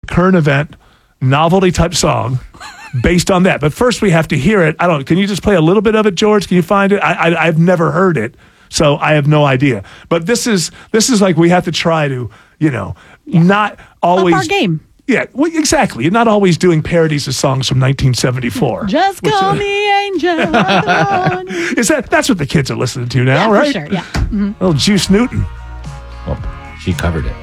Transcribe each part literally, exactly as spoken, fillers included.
current event, novelty type song based on that. But first we have to hear it. I don't, can you just play a little bit of it, George? Can you find it? I, I, I've never heard it, so I have no idea. But this is, this is like we have to try to, you know, yeah. not always. Up our game. Yeah, well, exactly. You're not always doing parodies of songs from nineteen seventy-four. Just call which, uh, me Angel. Is that that's what the kids are listening to now, yeah, right? For sure, yeah. Mm-hmm. Little Juice Newton. Well, she covered it.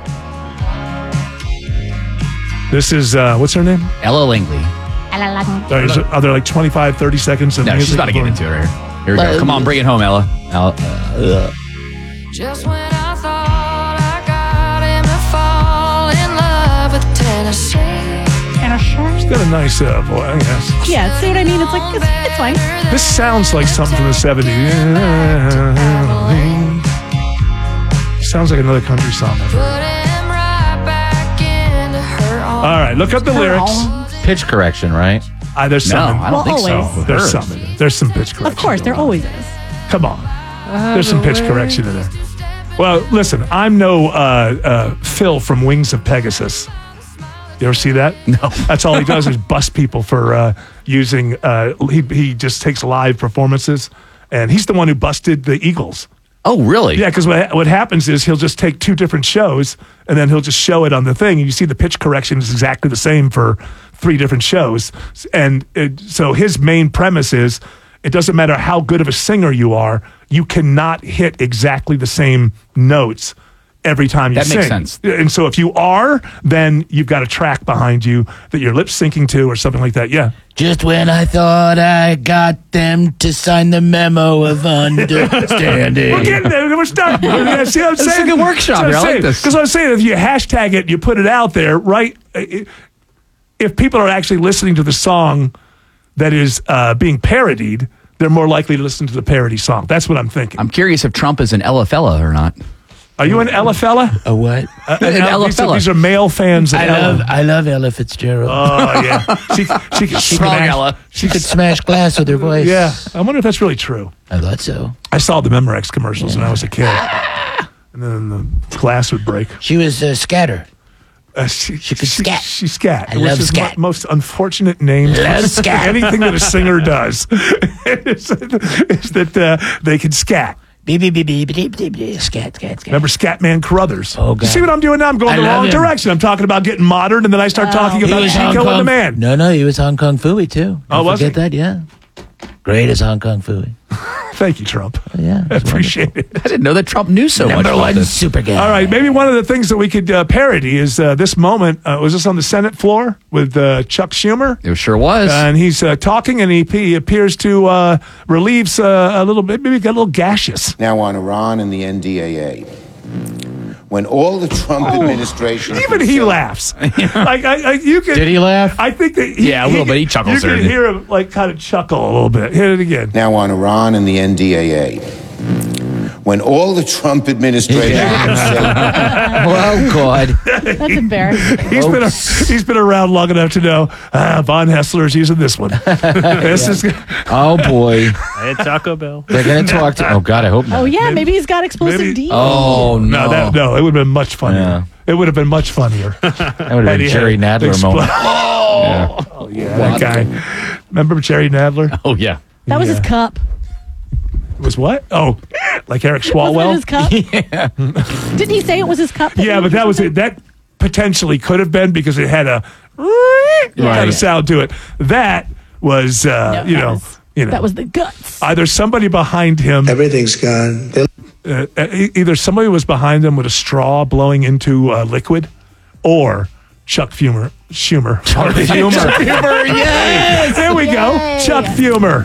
This is uh, what's her name? Ella Langley. Ella Langley. Are, there, are there like twenty-five, thirty seconds of no, music? she's about to get into it right here. Here we go. Come on, bring it home, Ella. Ella. Uh, Just when I thought I got him to fall in love with Tennessee. She's got a nice uh, voice, I guess. Yeah, see what I mean? It's like, it's, it's fine. This sounds like something from the seventies. Sounds like another country song. All right, look up the lyrics. Pitch correction, right? Uh, there's some. No, I don't well, think always. so. There's some. In there. There's some pitch correction. Of course, there always is. Come on. There's some pitch correction in there. Well, listen, I'm no uh, uh, Phil from Wings of Pegasus. You ever see that? No. That's all he does is bust people for uh, using, uh, he, he just takes live performances, and he's the one who busted the Eagles. Oh, really? Yeah, because what, what happens is he'll just take two different shows, and then he'll just show it on the thing, and you see the pitch correction is exactly the same for three different shows. And it, so his main premise is, it doesn't matter how good of a singer you are, you cannot hit exactly the same notes every time you that sing. That makes sense. And so if you are, then you've got a track behind you that you're lip syncing to or something like that. Yeah. Just when I thought I got them to sign the memo of understanding. We're getting there. We're starting. Yeah, see what I'm saying? It's a good workshop here. I like this. Because I was saying, if you hashtag it, you put it out there, right? If people are actually listening to the song that is uh, being parodied, they're more likely to listen to the parody song. That's what I'm thinking. I'm curious if Trump is an Ella fella or not. Are you an Ella fella? A what? Uh, an Ella these, fella. Are, these are male fans of I Ella. love, I love Ella Fitzgerald. Oh, yeah. She, she could Strong smash, Ella. She could smash glass with her voice. Yeah. I wonder if that's really true. I thought so. I saw the Memorex commercials yeah. when I was a kid. And then the glass would break. She was a scatter. Uh, she, she could she, scat. She scat. I which love is scat. the most unfortunate name. Love scat. Anything that a singer does is, is that uh, they can scat. Beep, beep, beep, beep, beep, beep, beep, scat, scat, scat. Remember Scatman Carruthers? Oh, God. You see what I'm doing now? I'm going I the wrong him. direction. I'm talking about getting modern, and then I start Oh. talking He about was Hong Chico Kong, and the Man. No, no, he was Hong Kong Phooey, too. Oh, Don't was forget he? that, yeah. Great as Hong Kong Phooey. Thank you, Trump. Yeah, I appreciate it. I didn't know that Trump knew so Number much about one this. super guy. All right, maybe one of the things that we could uh, parody is uh, this moment. Uh, was this on the Senate floor with uh, Chuck Schumer? It sure was. And he's uh, talking, and he, he appears to uh, relieve uh, a little bit, maybe got a little gaseous. Now on Iran and the N D A A. When all the Trump Oh, administration... Even he laughs. like I, I, you could, Did he laugh? I think that he, Yeah, a little bit. He chuckles You there, can didn't he? hear him like kind of chuckle a little bit. Hit it again. Now on Iran and the N D A A. When all the Trump administration... Oh, God. That's embarrassing. He's been a, he's been around long enough to know ah, Von Hessler's using this one. This is Oh, boy. I had Taco Bell. They're going to talk to... Oh, God, I hope not. Oh, yeah, maybe he's got explosive maybe- D. Oh, no. no, that, no. It would have been much funnier. Yeah. It would have been much funnier. That would have Had been he Jerry had Nadler expl- moment. Oh, oh yeah, that guy. Remember Jerry Nadler? Oh, yeah. That was Yeah. his cup. It was what? Oh, like Eric Wasn't it Swalwell? his cup? Yeah. Didn't he say it was his cup? that Yeah, he but that was something? it. That potentially could have been because it had a kind Right. of sound to it. That was, uh, No, you that know, was- you know, That was the guts. either somebody behind him. Everything's gone. They- Uh, e- either somebody was behind him with a straw blowing into uh, liquid, or Chuck Fumer, Schumer. Chuck Fumer. Chuck Fumer, yes! There we Yay. go. Chuck Fumer.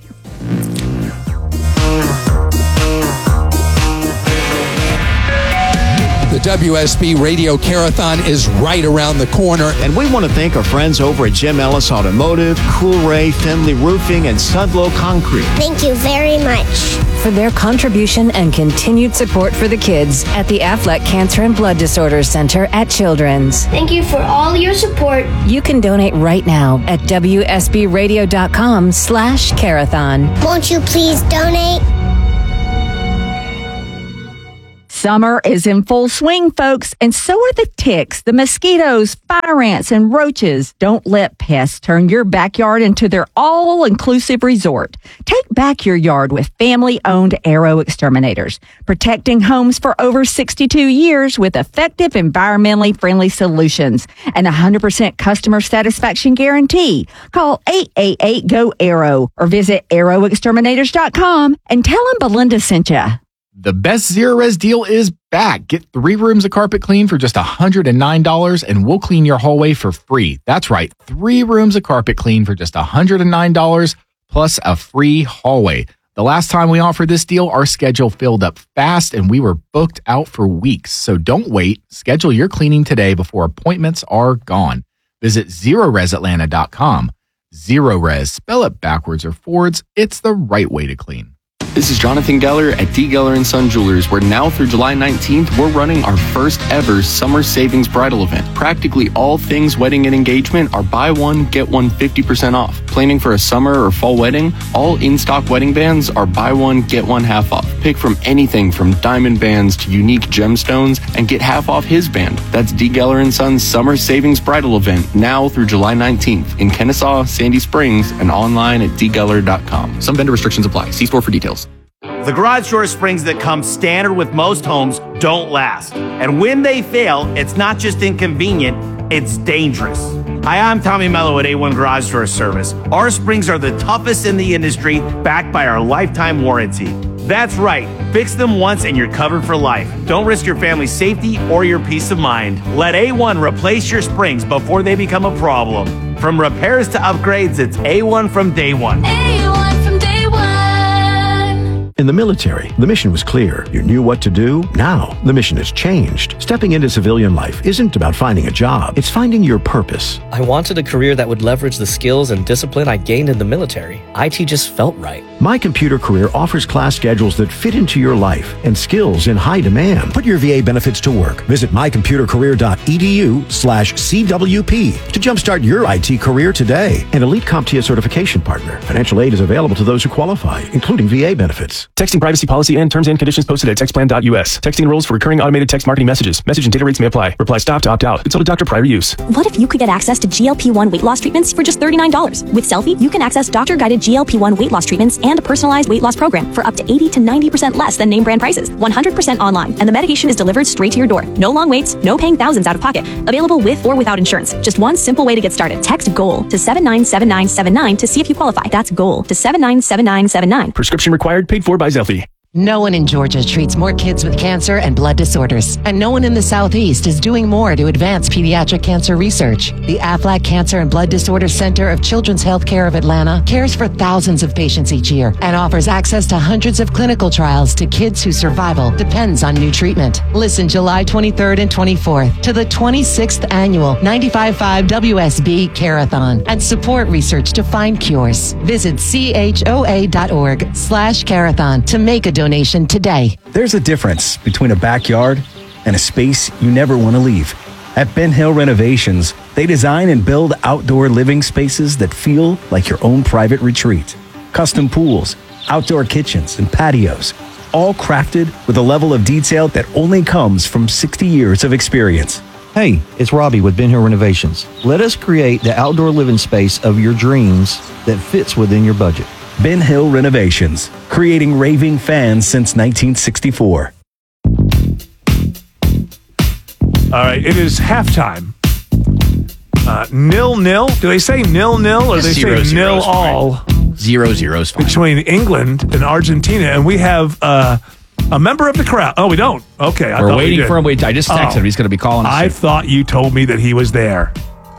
The W S B Radio Carathon is right around the corner. And we want to thank our friends over at Jim Ellis Automotive, Cool Ray, Finley Roofing, and Sudlow Concrete. Thank you very much for their contribution and continued support for the kids at the Aflac Cancer and Blood Disorders Center at Children's. Thank you for all your support. You can donate right now at W S B radio dot com slash Carathon. Won't you please donate? Summer is in full swing, folks, and so are the ticks, the mosquitoes, fire ants, and roaches. Don't let pests turn your backyard into their all-inclusive resort. Take back your yard with family-owned Arrow Exterminators, protecting homes for over sixty-two years with effective, environmentally friendly solutions and a one hundred percent customer satisfaction guarantee. Call eight eight eight, G O, ARROW or visit arrow exterminators dot com and tell them Belinda sent you. The best Zero Res deal is back. Get three rooms of carpet clean for just one hundred nine dollars and we'll clean your hallway for free. That's right. Three rooms of carpet clean for just one hundred nine dollars plus a free hallway. The last time we offered this deal, our schedule filled up fast and we were booked out for weeks. So don't wait. Schedule your cleaning today before appointments are gone. Visit zero res atlanta dot com. Zero Res, spell it backwards or forwards. It's the right way to clean. This is Jonathan Geller at D. Geller and Son Jewelers, where now through July nineteenth, we're running our first ever summer savings bridal event. Practically all things wedding and engagement are buy one, get one fifty percent off. Planning for a summer or fall wedding? All in-stock wedding bands are buy one, get one half off. Pick from anything from diamond bands to unique gemstones and get half off his band. That's D. Geller and Son's summer savings bridal event now through July nineteenth in Kennesaw, Sandy Springs, and online at d geller dot com. Some vendor restrictions apply. See store for details. The garage door springs that come standard with most homes don't last. And when they fail, it's not just inconvenient, it's dangerous. Hi, I'm Tommy Mello at A one Garage Door Service. Our springs are the toughest in the industry, backed by our lifetime warranty. That's right. Fix them once and you're covered for life. Don't risk your family's safety or your peace of mind. Let A one replace your springs before they become a problem. From repairs to upgrades, it's A one from day one. A one from day one. In the military, the mission was clear. You knew what to do. Now, the mission has changed. Stepping into civilian life isn't about finding a job. It's finding your purpose. I wanted a career that would leverage the skills and discipline I gained in the military. I T just felt right. My Computer Career offers class schedules that fit into your life and skills in high demand. Put your V A benefits to work. Visit my computer career dot e d u slash C W P to jumpstart your I T career today. An Elite CompTIA certification partner. Financial aid is available to those who qualify, including V A benefits. Texting privacy policy and terms and conditions posted at text plan dot u s. Texting rules for recurring automated text marketing messages. Message and data rates may apply. Reply stop to opt out. Consult a doctor prior to use. What if you could get access to G L P one weight loss treatments for just thirty-nine dollars? With Selfie, you can access doctor-guided G L P one weight loss treatments and a personalized weight loss program for up to eighty to ninety percent less than name brand prices. one hundred percent online, and the medication is delivered straight to your door. No long waits, no paying thousands out of pocket. Available with or without insurance. Just one simple way to get started. Text GOAL to seven nine seven nine seven nine to see if you qualify. That's GOAL to seven nine seven nine seven nine. Prescription required, paid for by Zelfie. No one in Georgia treats more kids with cancer and blood disorders, and no one in the Southeast is doing more to advance pediatric cancer research. The Aflac Cancer and Blood Disorders Center of Children's Healthcare of Atlanta cares for thousands of patients each year and offers access to hundreds of clinical trials to kids whose survival depends on new treatment. Listen July twenty-third and twenty-fourth to the twenty-sixth annual ninety-five point five W S B Carathon and support research to find cures. Visit C H O A dot org slash carathon to make a donation today. There's a difference between a backyard and a space you never want to leave. At Ben Hill Renovations, they design and build outdoor living spaces that feel like your own private retreat. Custom pools, outdoor kitchens, and patios, all crafted with a level of detail that only comes from sixty years of experience. Hey, it's Robbie with Ben Hill Renovations. Let us create the outdoor living space of your dreams that fits within your budget. Ben Hill Renovations, creating raving fans since nineteen sixty-four. All right, it is halftime. Uh, nil nil. Do they say nil nil or do they Zero, say zero nil is fine. all? Zero zero is fine. Between England and Argentina, and we have uh, a member of the crowd. Oh, we don't. Okay, I We're thought we waiting did. for him. Wait, I just texted Oh. him. He's going to be calling us. I soon. thought you told me that he was there.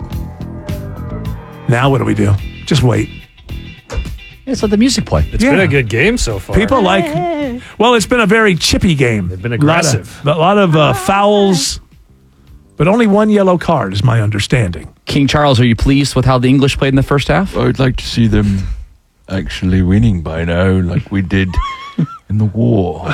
Now what do we do? Just wait. Just let the music play. It's been a good game so far. People like. Well, it's been a very chippy game. They've been aggressive. A lot of, a lot of uh, fouls, but only one yellow card, is my understanding. King Charles, are you pleased with how the English played in the first half? I'd like to see them actually winning by now, like we did in the war.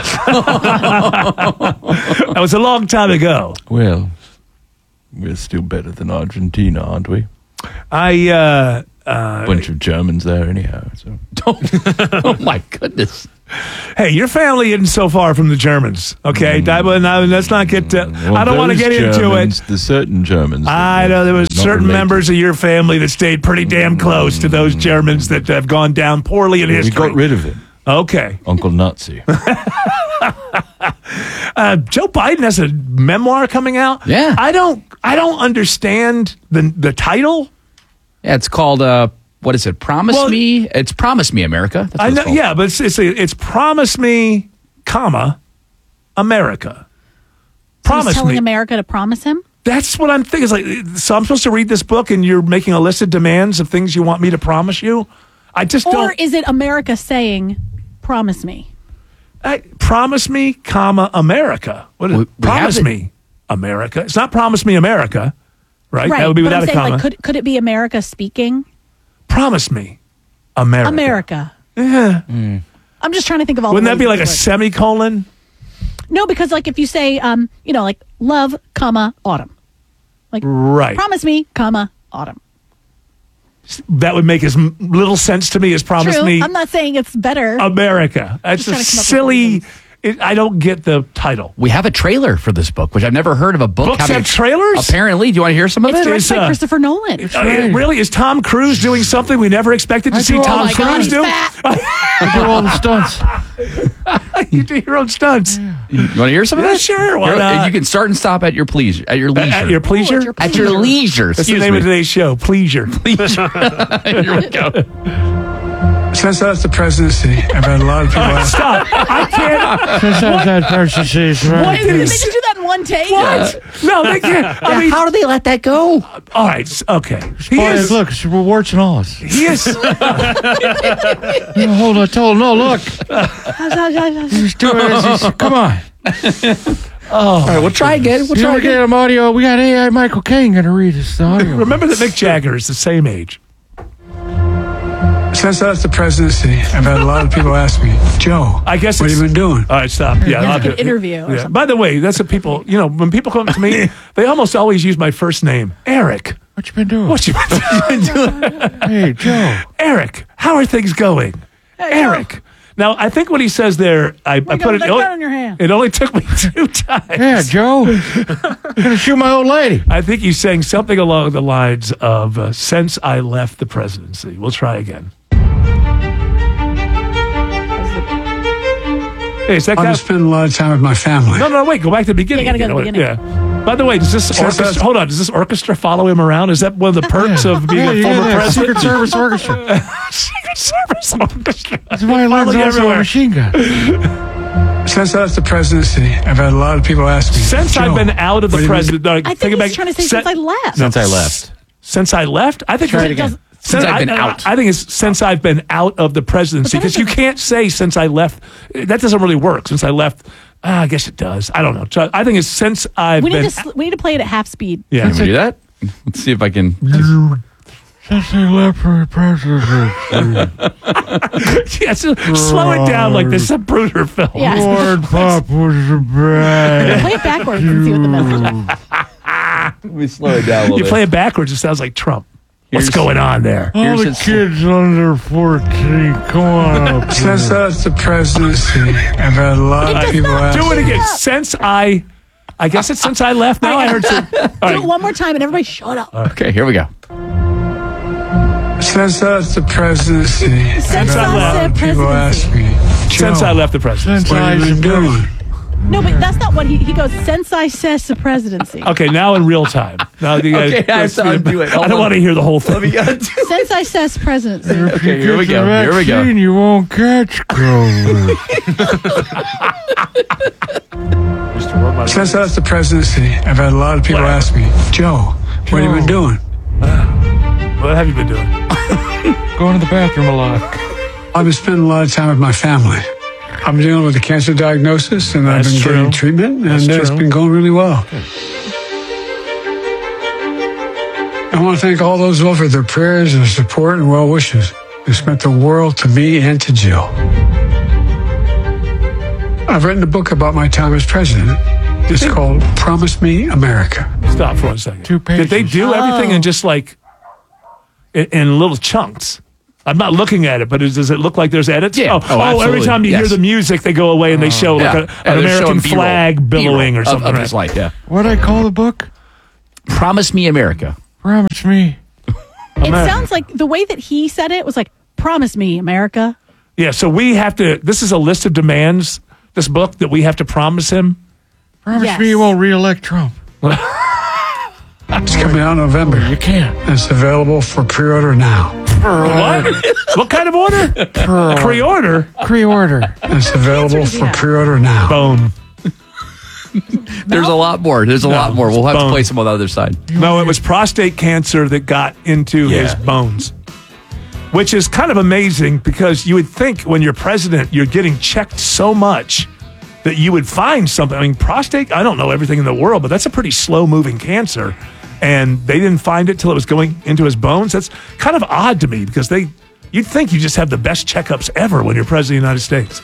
That was a long time ago. Well, we're still better than Argentina, aren't we? I. Uh, uh, Bunch of Germans there, anyhow. So. Oh my goodness! Hey, your family isn't so far from the Germans, okay? Mm. Now, let's not get. Uh, well, I don't want to get Germans, into it. The certain Germans. I know there was certain related. members of your family that stayed pretty damn close to those Germans that have gone down poorly in Yeah, history. we got rid of him. Okay, Uncle Nazi. uh, Joe Biden has a memoir coming out. Yeah, I don't. I don't understand the the title. Yeah, it's called. Uh, what is it? Promise Well, Me. It's Promise Me, America. That's what I it's know. called. Yeah, but it's it's, it's Promise Me, comma, America. Promise He's telling me. America to promise him? That's what I'm thinking. It's like, so I'm supposed to read this book, and you're making a list of demands of things you want me to promise you. I just Or don't. is it America saying, promise me? I, promise me, comma, America. What is We- it? we have Promise it. me, America. It's not promise me, America, right? Right. That would be but without I'm a saying, comma. like, could, could it be America speaking? Promise me, America. America. Yeah. I'm just trying to think of all Wouldn't the that be ways like a it could. semicolon? No, because like if you say, um, you know, like love, comma, autumn. Like, Right. promise me, comma, autumn. That would make as m- little sense to me as promise True. me, I'm not saying it's better. America. That's Just trying a to come up with silly. It, I don't get the title. We have a trailer for this book, which I've never heard of a book. Books having have trailers? Apparently. Do you want to hear some of it's it? directed It's, by uh, Christopher Nolan. Uh, it really is Tom Cruise doing something we never expected to I see do all Tom my Cruise God, he's do? fat. I do all the stunts. You do your own stunts. You want to hear some of Yeah, it? sure, why Here, not? You can start and stop at your pleasure. At your leisure. At your pleasure? Oh, At your leisure. That's Excuse the name me. of today's show, Pleasure. Leisure. Here we go. Since I left the presidency, I've had a lot of people ask. Stop. I can't. Since I was at presidency, What Did did they he just say? do that in one take? What? No, they can't. I mean, How do they let that go? all right. s- Okay. He Boy, is. look, it's warts and all. He is. No, hold on, told no, look. He's doing this. He's, come on. All right, we'll try again. We'll You try know, get again. him audio. We got A I Michael Caine going to read us the audio. Remember that Mick Jagger is the same age. Since I left the presidency, I've had a lot of people ask me, Joe, I guess what have it's- you been doing? All right, stop. Yeah, It's I'll like do an it. interview or Yeah. something. By the way, that's what people. You know, when people come up to me, they almost always use my first name, Eric. What you been doing? What you been doing? Hey, Joe. Eric, how are things going? Eric. Now, I think what he says there, I, I put it. that only- gun in your hand. It only took me two times. Yeah, Joe. I'm going to shoot my old lady. I think he's saying something along the lines of, uh, since I left the presidency. We'll try again. Hey, is that I've guy? been spending a lot of time with my family. No, no, wait. Go back to the beginning. Yeah, gotta go to the again. Yeah. By the way, does this Since orchestra? that's- Hold on. Does this orchestra follow him around? Is that one of the perks of being Yeah, a you former got that president? Secret Service Orchestra. Secret Service orchestra. That's why Follow Lynn's you also a everywhere. machine gun. Since I left the presidency, I've had a lot of people ask me, Since Joe, I've been out of the what have you been- president, no, I take think it he's back. trying to say Sin- since I left. Since I left. Since I left, I think Try it it's- again. Since I've been I, out. I think it's since I've been out of the presidency, But that because you doesn't- can't say since I left. That doesn't really work. Since I left, ah, I guess it does. I don't know. So I think it's since I've We been. need, to, sl- we need to play it at half speed. yeah. Can we do that? Let's see if I can. Since I left for the presidency. yes, slow it down like this is a Bruder film. Yeah. Lord Pop was the bride. Play it backwards and see what the message is. We slow it down a little You play it backwards, it sounds like Trump. What's Here's- going on there? All Here's the his- kids under fourteen, come on up. Since I left the presidency, I've had a lot of people ask Do it me, again. Since I, I guess it's since I left. Now I heard some. All Do right. it one more time and everybody shut up. Okay, here we go. since I left the presidency, I've Since had a I lot said of people ask me, Since Joe, I left the presidency. what have you been doing? No, but that's not what he, he goes, since I says the presidency. Okay, now in real time. Now, you guys- Okay, I have to undo it. I Hold don't on. want to hear the whole thing. Since I says presidency. Okay, here we Get go. the Here we go. vaccine, You won't catch COVID. Since I left the presidency, I've had a lot of people ask me, Joe, what have you been doing? What have you been doing? Going to the bathroom a lot. I've been spending a lot of time with my family. I'm dealing with a cancer diagnosis, and I've That's been true. getting treatment, and That's it's true. been going really well. I want to thank all those who offered their prayers and support and well wishes. It's meant the world to me and to Jill. I've written a book about my time as president. It's called Promise Me America. Stop for one second. Two Did they pages. do everything Oh. in just like in, in little chunks? I'm not looking at it, but is, does it look like there's edits? Yeah. Oh, Oh, oh, every absolutely. time you Yes. hear the music, they go away and they show Yeah. like a, Yeah, an they're showing American B-roll. flag billowing B-roll or something. of, of right? his life. Yeah. What I call the book? Promise Me America. Promise me. It sounds like the way that he said it was like, promise me, America. Yeah, so we have to, this is a list of demands, this book, that we have to promise him. Promise Yes. me you won't re-elect Trump. It's coming out in November. You can't. It's available for pre-order now. What? What kind of order? Pre-order? Pre-order. It's available for pre-order now. Boom. There's a lot more. There's a No, lot more. We'll have bone. to play some on the other side. No, it was prostate cancer that got into Yeah. his bones, which is kind of amazing because you would think when you're president, you're getting checked so much that you would find something. I mean, prostate, I don't know everything in the world, but that's a pretty slow moving cancer. And they didn't find it till it was going into his bones. That's kind of odd to me because they, you'd think you just have the best checkups ever when you're president of the United States.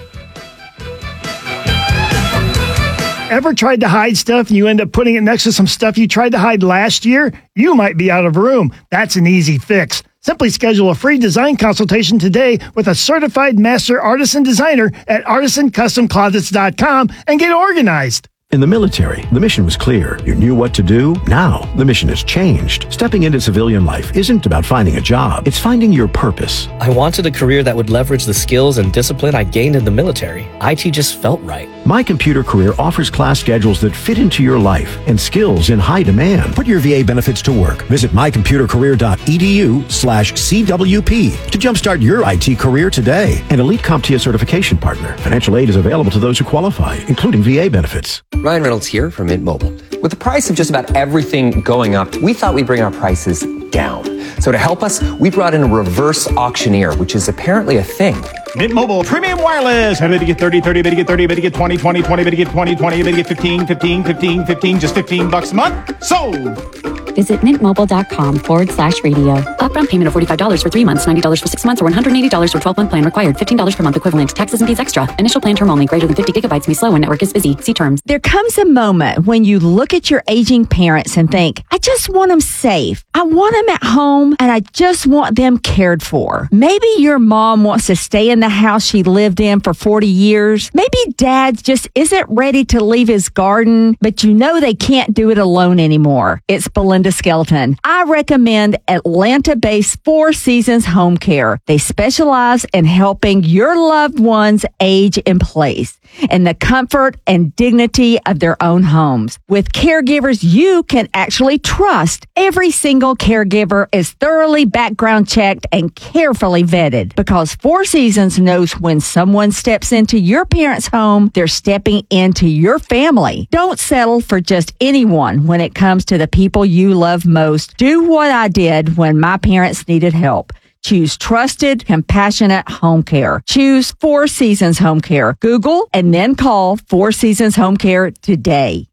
Ever tried to hide stuff and you end up putting it next to some stuff you tried to hide last year? You might be out of room. That's an easy fix. Simply schedule a free design consultation today with a certified master artisan designer at artisan custom closets dot com and get organized. In the military, the mission was clear. You knew what to do. Now, the mission has changed. Stepping into civilian life isn't about finding a job. It's finding your purpose. I wanted a career that would leverage the skills and discipline I gained in the military. I T just felt right. My Computer Career offers class schedules that fit into your life and skills in high demand. Put your V A benefits to work. Visit my computer career dot e d u slash C W P to jumpstart your I T career today. An Elite CompTIA certification partner. Financial aid is available to those who qualify, including V A benefits. Ryan Reynolds here from Mint Mobile. With the price of just about everything going up, we thought we'd bring our prices down. So to help us, we brought in a reverse auctioneer, which is apparently a thing. Mint Mobile Premium Wireless. How to get thirty, thirty, better get thirty, better get twenty, twenty, twenty, better get twenty, twenty, better get fifteen, fifteen, fifteen, fifteen, just fifteen bucks a month. Sold! Visit mintmobile.com forward slash radio. Upfront payment of forty-five dollars for three months, ninety dollars for six months, or one hundred eighty dollars for twelve month plan required. fifteen dollars per month equivalent. Taxes and fees extra. Initial plan term only. Greater than fifty gigabytes may slow when network is busy. See terms. There comes a moment when you look at your aging parents and think, I just want them safe. I want them at home and I just want them cared for. Maybe your mom wants to stay in the house she lived in for forty years. Maybe dad just isn't ready to leave his garden, but you know they can't do it alone anymore. It's Belinda Skelton. I recommend Atlanta-based Four Seasons Home Care. They specialize in helping your loved ones age in place in the comfort and dignity of their own homes. With caregivers you can actually trust, every single caregiver is thoroughly background checked and carefully vetted because Four Seasons knows when someone steps into your parents' home, they're stepping into your family. Don't settle for just anyone when it comes to the people you love most. Do what I did when my parents needed help. Choose trusted, compassionate home care. Choose Four Seasons Home Care. Google and then call Four Seasons Home Care today.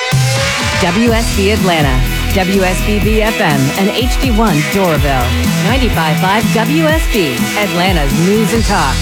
W S B Atlanta, W S B B F M, and H D one Doraville. ninety-five point five W S B, Atlanta's news and talk.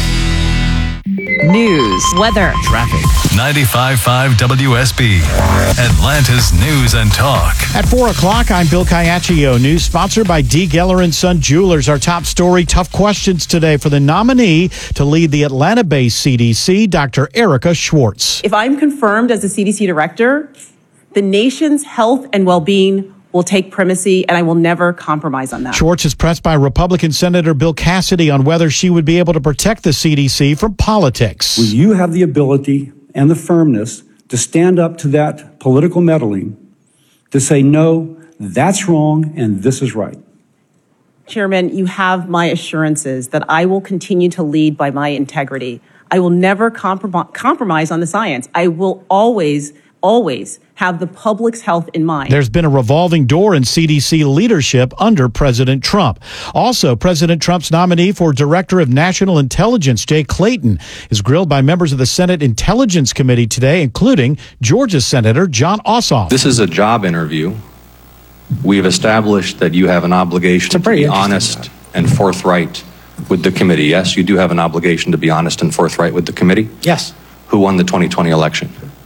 News, weather, traffic. ninety-five point five W S B, Atlanta's news and talk. At four o'clock, I'm Bill Caiaccio. News sponsored by D. Geller and Son Jewelers. Our top story, tough questions today for the nominee to lead the Atlanta-based C D C, Doctor Erica Schwartz. If I'm confirmed as a C D C director, the nation's health and well-being will take primacy, and I will never compromise on that. Schwartz is pressed by Republican Senator Bill Cassidy on whether she would be able to protect the C D C from politics. Will you have the ability and the firmness to stand up to that political meddling, to say, no, that's wrong and this is right? Chairman, you have my assurances that I will continue to lead by my integrity. I will never comprom- compromise on the science. I will always, always have the public's health in mind. There's been a revolving door in C D C leadership under President Trump. Also, President Trump's nominee for Director of National Intelligence, Jay Clayton, is grilled by members of the Senate Intelligence Committee today, including Georgia Senator Jon Ossoff. This is a job interview. We've established that you have an obligation to be honest job. and forthright with the committee. Yes, you do have an obligation to be honest and forthright with the committee? Yes. Who won the twenty twenty election?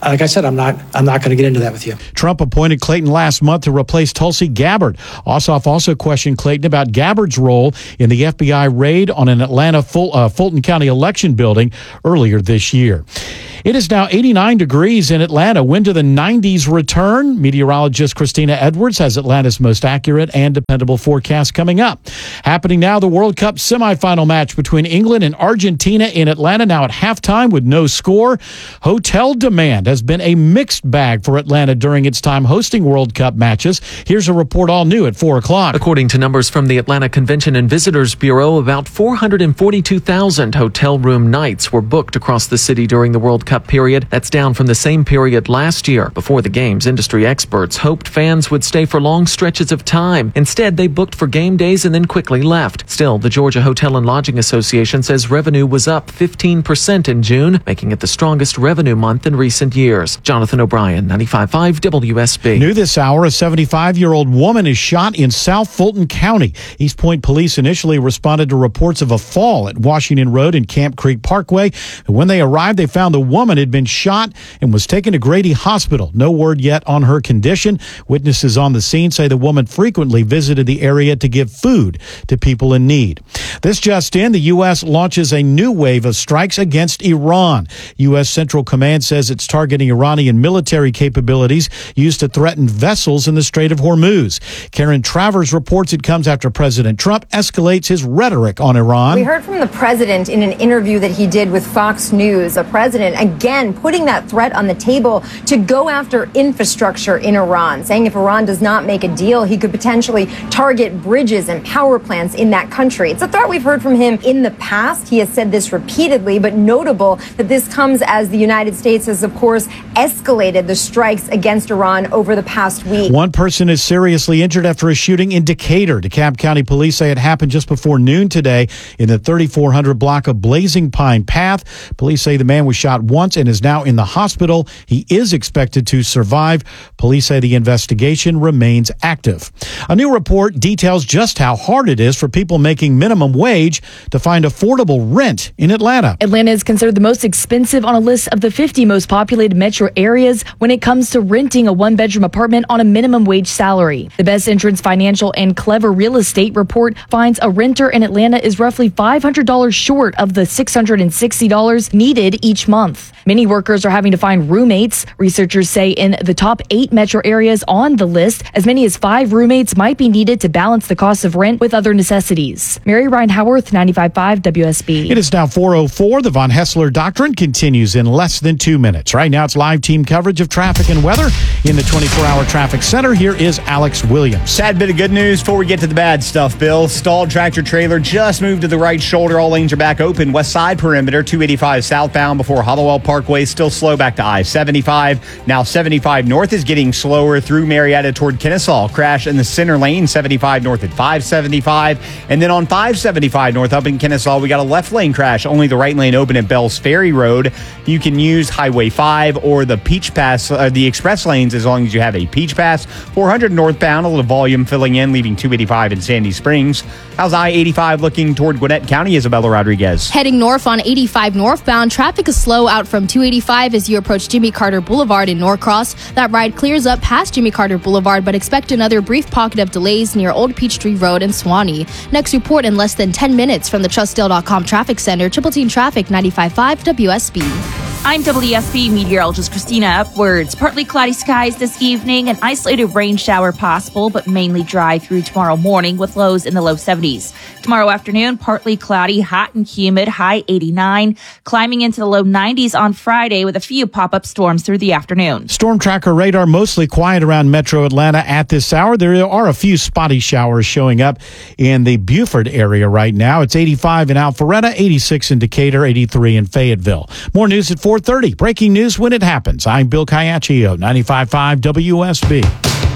like I said, I'm not I'm not going to get into that with you. Trump appointed Clayton last month to replace Tulsi Gabbard. Ossoff also questioned Clayton about Gabbard's role in the F B I raid on an Atlanta Ful- uh, Fulton County election building earlier this year. It is now eighty-nine degrees in Atlanta. When do the nineties return? Meteorologist Christina Edwards has Atlanta's most accurate and dependable forecast coming up. Happening now, the World Cup semifinal match between England and Argentina in Atlanta, now at halftime with no score. Hotel demand has been a mixed bag for Atlanta during its time hosting World Cup matches. Here's a report all new at four o'clock. According to numbers from the Atlanta Convention and Visitors Bureau, about four hundred forty-two thousand hotel room nights were booked across the city during the World Cup period. That's down from the same period last year. Before the games, industry experts hoped fans would stay for long stretches of time. Instead, they booked for game days and then quickly left. Still, the Georgia Hotel and Lodging Association says revenue was up fifteen percent in June, making it the strongest revenue month in recent years. Jonathan O'Brien, ninety-five point five W S B. New this hour, a seventy-five-year-old woman is shot in South Fulton County. East Point police initially responded to reports of a fall at Washington Road and Camp Creek Parkway. And when they arrived, they found the woman had been shot and was taken to Grady Hospital. No word yet on her condition. Witnesses on the scene say the woman frequently visited the area to give food to people in need. This just in, the U S launches a new wave of strikes against Iran. U S Central Command says it's targeting Iranian military capabilities used to threaten vessels in the Strait of Hormuz. Karen Travers reports it comes after President Trump escalates his rhetoric on Iran. We heard from the president in an interview that he did with Fox News, a president again putting that threat on the table to go after infrastructure in Iran, saying if Iran does not make a deal, he could potentially target bridges and power plants in that country. It's a threat we've heard from him in the past. He has said this repeatedly, but notable that this comes as the United States has, of course, escalated the strikes against Iran over the past week. One person is seriously injured after a shooting in Decatur. DeKalb County police say it happened just before noon today in the thirty-four hundred block of Blazing Pine Path. Police say the man was shot once and is now in the hospital. He is expected to survive. Police say the investigation remains active. A new report details just how hard it is for people making minimum wage to find affordable rent in Atlanta. Atlanta is considered the most expensive on a list of the fifty most populated metro areas when it comes to renting a one-bedroom apartment on a minimum wage salary. The Best Entrance Financial and Clever Real Estate report finds a renter in Atlanta is roughly five hundred dollars short of the six hundred sixty dollars needed each month. Many workers are having to find roommates. Researchers say in the top eight metro areas on the list, as many as five roommates might be needed to balance the cost of rent with other necessities. Mary Ryan Howarth, ninety-five point five W S B. It is now four oh four. The Von Hessler Doctrine continues in less than two minutes. Right now, it's live team coverage of traffic and weather in the twenty-four hour traffic center. Here is Alex Williams. Sad bit of good news before we get to the bad stuff, Bill. Stalled tractor trailer just moved to the right shoulder. All lanes are back open. West side perimeter, two eighty-five southbound before Hollowell Parkway. Still slow back to I seventy-five. Now seventy-five north is getting slower through Marietta toward Kennesaw. Crash in the center lane, seventy-five north at five seventy-five. And then on five seventy-five north up in Kennesaw, we got a left lane crash. Only the right lane open at Bells Ferry Road. You can use Highway five or the Peach Pass, uh, the express lanes, as long as you have a Peach Pass. four hundred northbound, a little volume filling in, leaving two eighty-five in Sandy Springs. How's I eighty-five looking toward Gwinnett County, Isabella Rodriguez? Heading north on eighty-five northbound, traffic is slow out from two eighty-five as you approach Jimmy Carter Boulevard in Norcross. That ride clears up past Jimmy Carter Boulevard, but expect another brief pocket of delays near Old Peachtree Road in Swanee. Next report in less than ten minutes from the Trustdale dot com Traffic Center. Triple Team Traffic, ninety-five point five W S B. I'm W S B meteorologist Christina Upwards. Partly cloudy skies this evening, an isolated rain shower possible, but mainly dry through tomorrow morning with lows in the low seventies. Tomorrow afternoon, partly cloudy, hot and humid, high eighty-nine, climbing into the low nineties on Friday with a few pop-up storms through the afternoon. Storm tracker radar mostly quiet around metro Atlanta at this hour. There are a few spotty showers showing up in the Buford area right now. It's eighty-five in Alpharetta, eighty-six in Decatur, eighty-three in Fayetteville. More news at four thirty. Breaking news when it happens. I'm Bill Caiaccio, ninety-five point five W S B.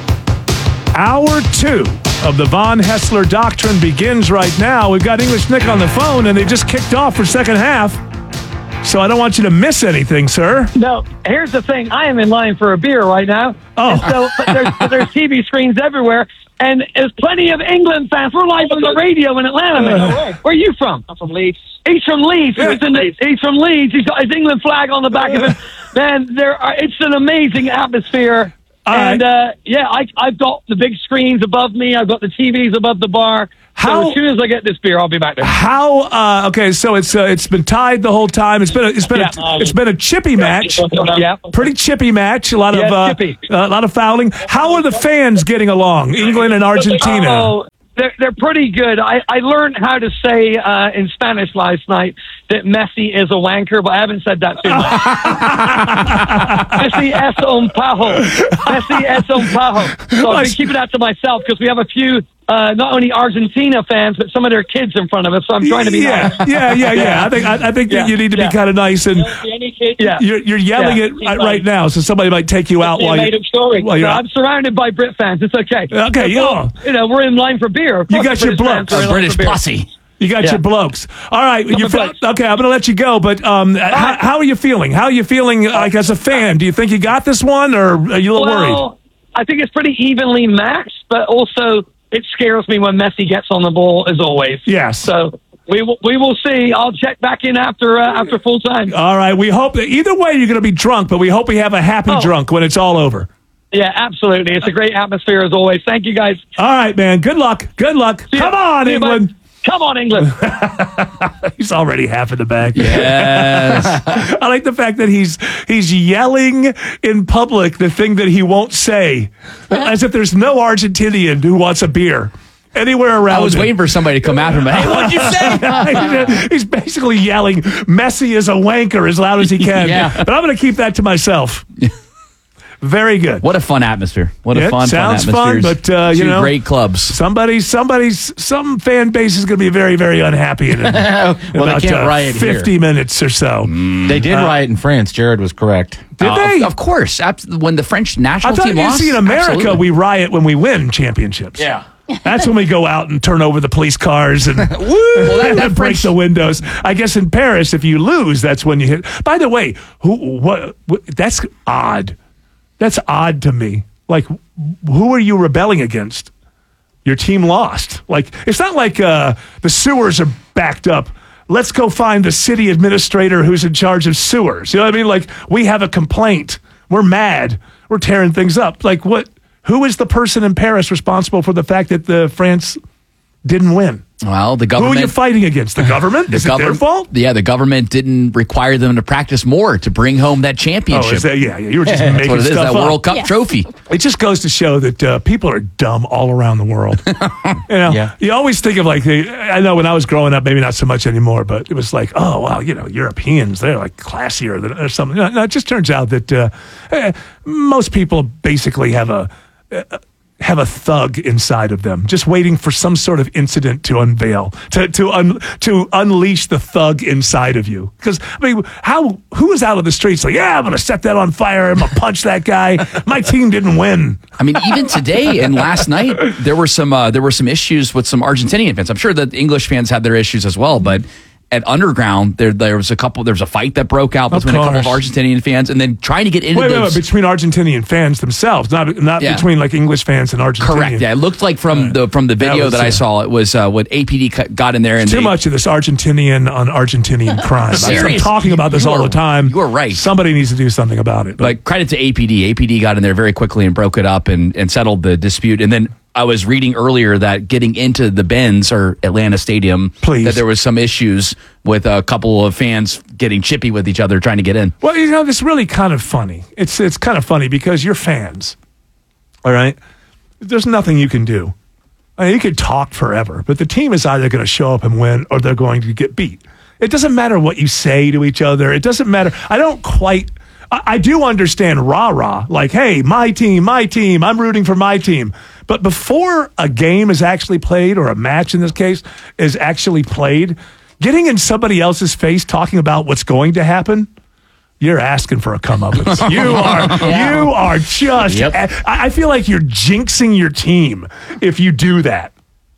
Hour two of the Von Hessler Doctrine begins right now. We've got English Nick on the phone, and they just kicked off for second half. So I don't want you to miss anything, sir. No, here's the thing. I am in line for a beer right now. Oh. And so but there's, but there's T V screens everywhere. And there's plenty of England fans. We're live on the radio in Atlanta, man. way. Where are you from? I'm from Leeds. He's from Leeds. Yeah. He's, in the, he's from Leeds. He's got his England flag on the back of him. Man, there are, it's an amazing atmosphere. All and, right. uh, yeah, I, I've got the big screens above me. I've got the T Vs above the bar. How- so as soon as I get this beer, I'll be back there. How? Uh, okay, so it's uh, it's been tied the whole time. It's been a, it's been Yeah. a, it's been a chippy match. Yeah. Pretty chippy match. A lot of Yeah, uh, chippy. a lot of fouling. How are the fans getting along? England and Argentina. Oh, they're, they're pretty good. I, I learned how to say uh, in Spanish last night that Messi is a wanker, but I haven't said that too much. Messi es un pajo. Messi es un pajo. So I've been keeping that to myself because we have a few, uh, not only Argentina fans, but some of their kids in front of us. So I'm trying to be yeah, nice. yeah, yeah, yeah. I think I, I think Yeah, that you need to yeah. be kind of nice, and Yeah. you're you're yelling Yeah. it right, right now, so somebody might take you out It's a while you. made-up story. While you're No, out. I'm surrounded by Brit fans. It's okay. Okay, We're- yeah. You know, we're in line for beer. Of You course got the your British fans blokes. are in line for beer. You got Yeah. your blokes. All right. Got You my feel, blokes. okay, I'm going to let you go, but um, how, how are you feeling? How are you feeling like as a fan? Do you think you got this one, or are you a little worried? Well, I think it's pretty evenly matched, but also it scares me when Messi gets on the ball, as always. Yes. So we will, we will see. I'll check back in after uh, after full time. All right. We hope that either way you're going to be drunk, but we hope we have a happy Oh. drunk when it's all over. Yeah, absolutely. It's a great atmosphere as always. Thank you, guys. All right, man. Good luck. Good luck. See Come you. on, See you, bud. England. Come on, England. He's already half in the bag. Yes. I like the fact that he's he's yelling in public the thing that he won't say, as if there's no Argentinian who wants a beer anywhere around. I was him. waiting for somebody to come after him. Hey, what'd you say? He's basically yelling, Messi is a wanker as loud as he can. Yeah. But I'm going to keep that to myself. Very good. What a fun atmosphere. What Yeah, a fun, sounds fun fun, atmosphere. but uh, you Two know, great clubs. Somebody, somebody's, some fan base is going to be very, very unhappy in, in Well, they about can't uh, riot here. fifty minutes or so. They did Uh, riot in France. Jared was correct. Did Uh, they? Of, of course. Abs- When the French I national thought team you lost. see in America Absolutely. we riot when we win championships. Yeah. That's when we go out and turn over the police cars and, Well, that- that and break French- the windows. I guess in Paris, if you lose, that's when you hit. By the way, who? What? what that's odd. That's odd to me. Like, who are you rebelling against? Your team lost. Like, it's not like uh, the sewers are backed up. Let's go find the city administrator who's in charge of sewers. You know what I mean? Like, we have a complaint. We're mad. We're tearing things up. Like, what? Who is the person in Paris responsible for the fact that the France didn't win? Well, the Who government. are you fighting against? The government? the Is it their government- fault? Yeah, the government didn't require them to practice more to bring home that championship. Oh, is that, yeah, yeah, you were just That's making what it is, stuff that up. World Cup Yeah. trophy. It just goes to show that uh, people are dumb all around the world. you know, Yeah. you always think of like, the, I know when I was growing up, maybe not so much anymore, but it was like, oh, wow, you know, Europeans, they're like classier than or something. No, no, it just turns out that uh, eh, most people basically have a, uh, have a thug inside of them, just waiting for some sort of incident to unveil, to to un, to unleash the thug inside of you. Because I mean, how who is out of the streets like, yeah, I'm going to set that on fire, I'm going to punch that guy. My team didn't win. I mean, even today and last night, there were some uh, there were some issues with some Argentinian fans. I'm sure that English fans had their issues as well, but at Underground, there there was a couple. There was a fight that broke out Of between a couple of course. Argentinian fans, and then trying to get into Wait, wait, those. wait, between Argentinian fans themselves, not not Yeah. between like English fans and Argentinian. Correct. Yeah, it looked like from the from the That video was, that, I uh, saw, it was uh, what A P D cut- got in there and Too they, much of this Argentinian on Argentinian crime. I'm Serious. talking about this You all are- the time. You are right. Somebody needs to do something about it. But credit to A P D. A P D got in there very quickly and broke it up and, and settled the dispute. And then I was reading earlier that getting into the Benz or Atlanta Stadium, Please. that there was some issues with a couple of fans getting chippy with each other trying to get in. Well, you know, it's really kind of funny. It's it's kind of funny because you're fans. All right? There's nothing you can do. I mean, you could talk forever, but the team is either going to show up and win or they're going to get beat. It doesn't matter what you say to each other. It doesn't matter. I don't quite I, I do understand rah-rah, like, hey, my team, my team, I'm rooting for my team. But before a game is actually played, or a match in this case, is actually played, getting in somebody else's face talking about what's going to happen, you're asking for a comeuppance. You are, Yeah. you are just. Yep. I, I feel like you're jinxing your team if you do that.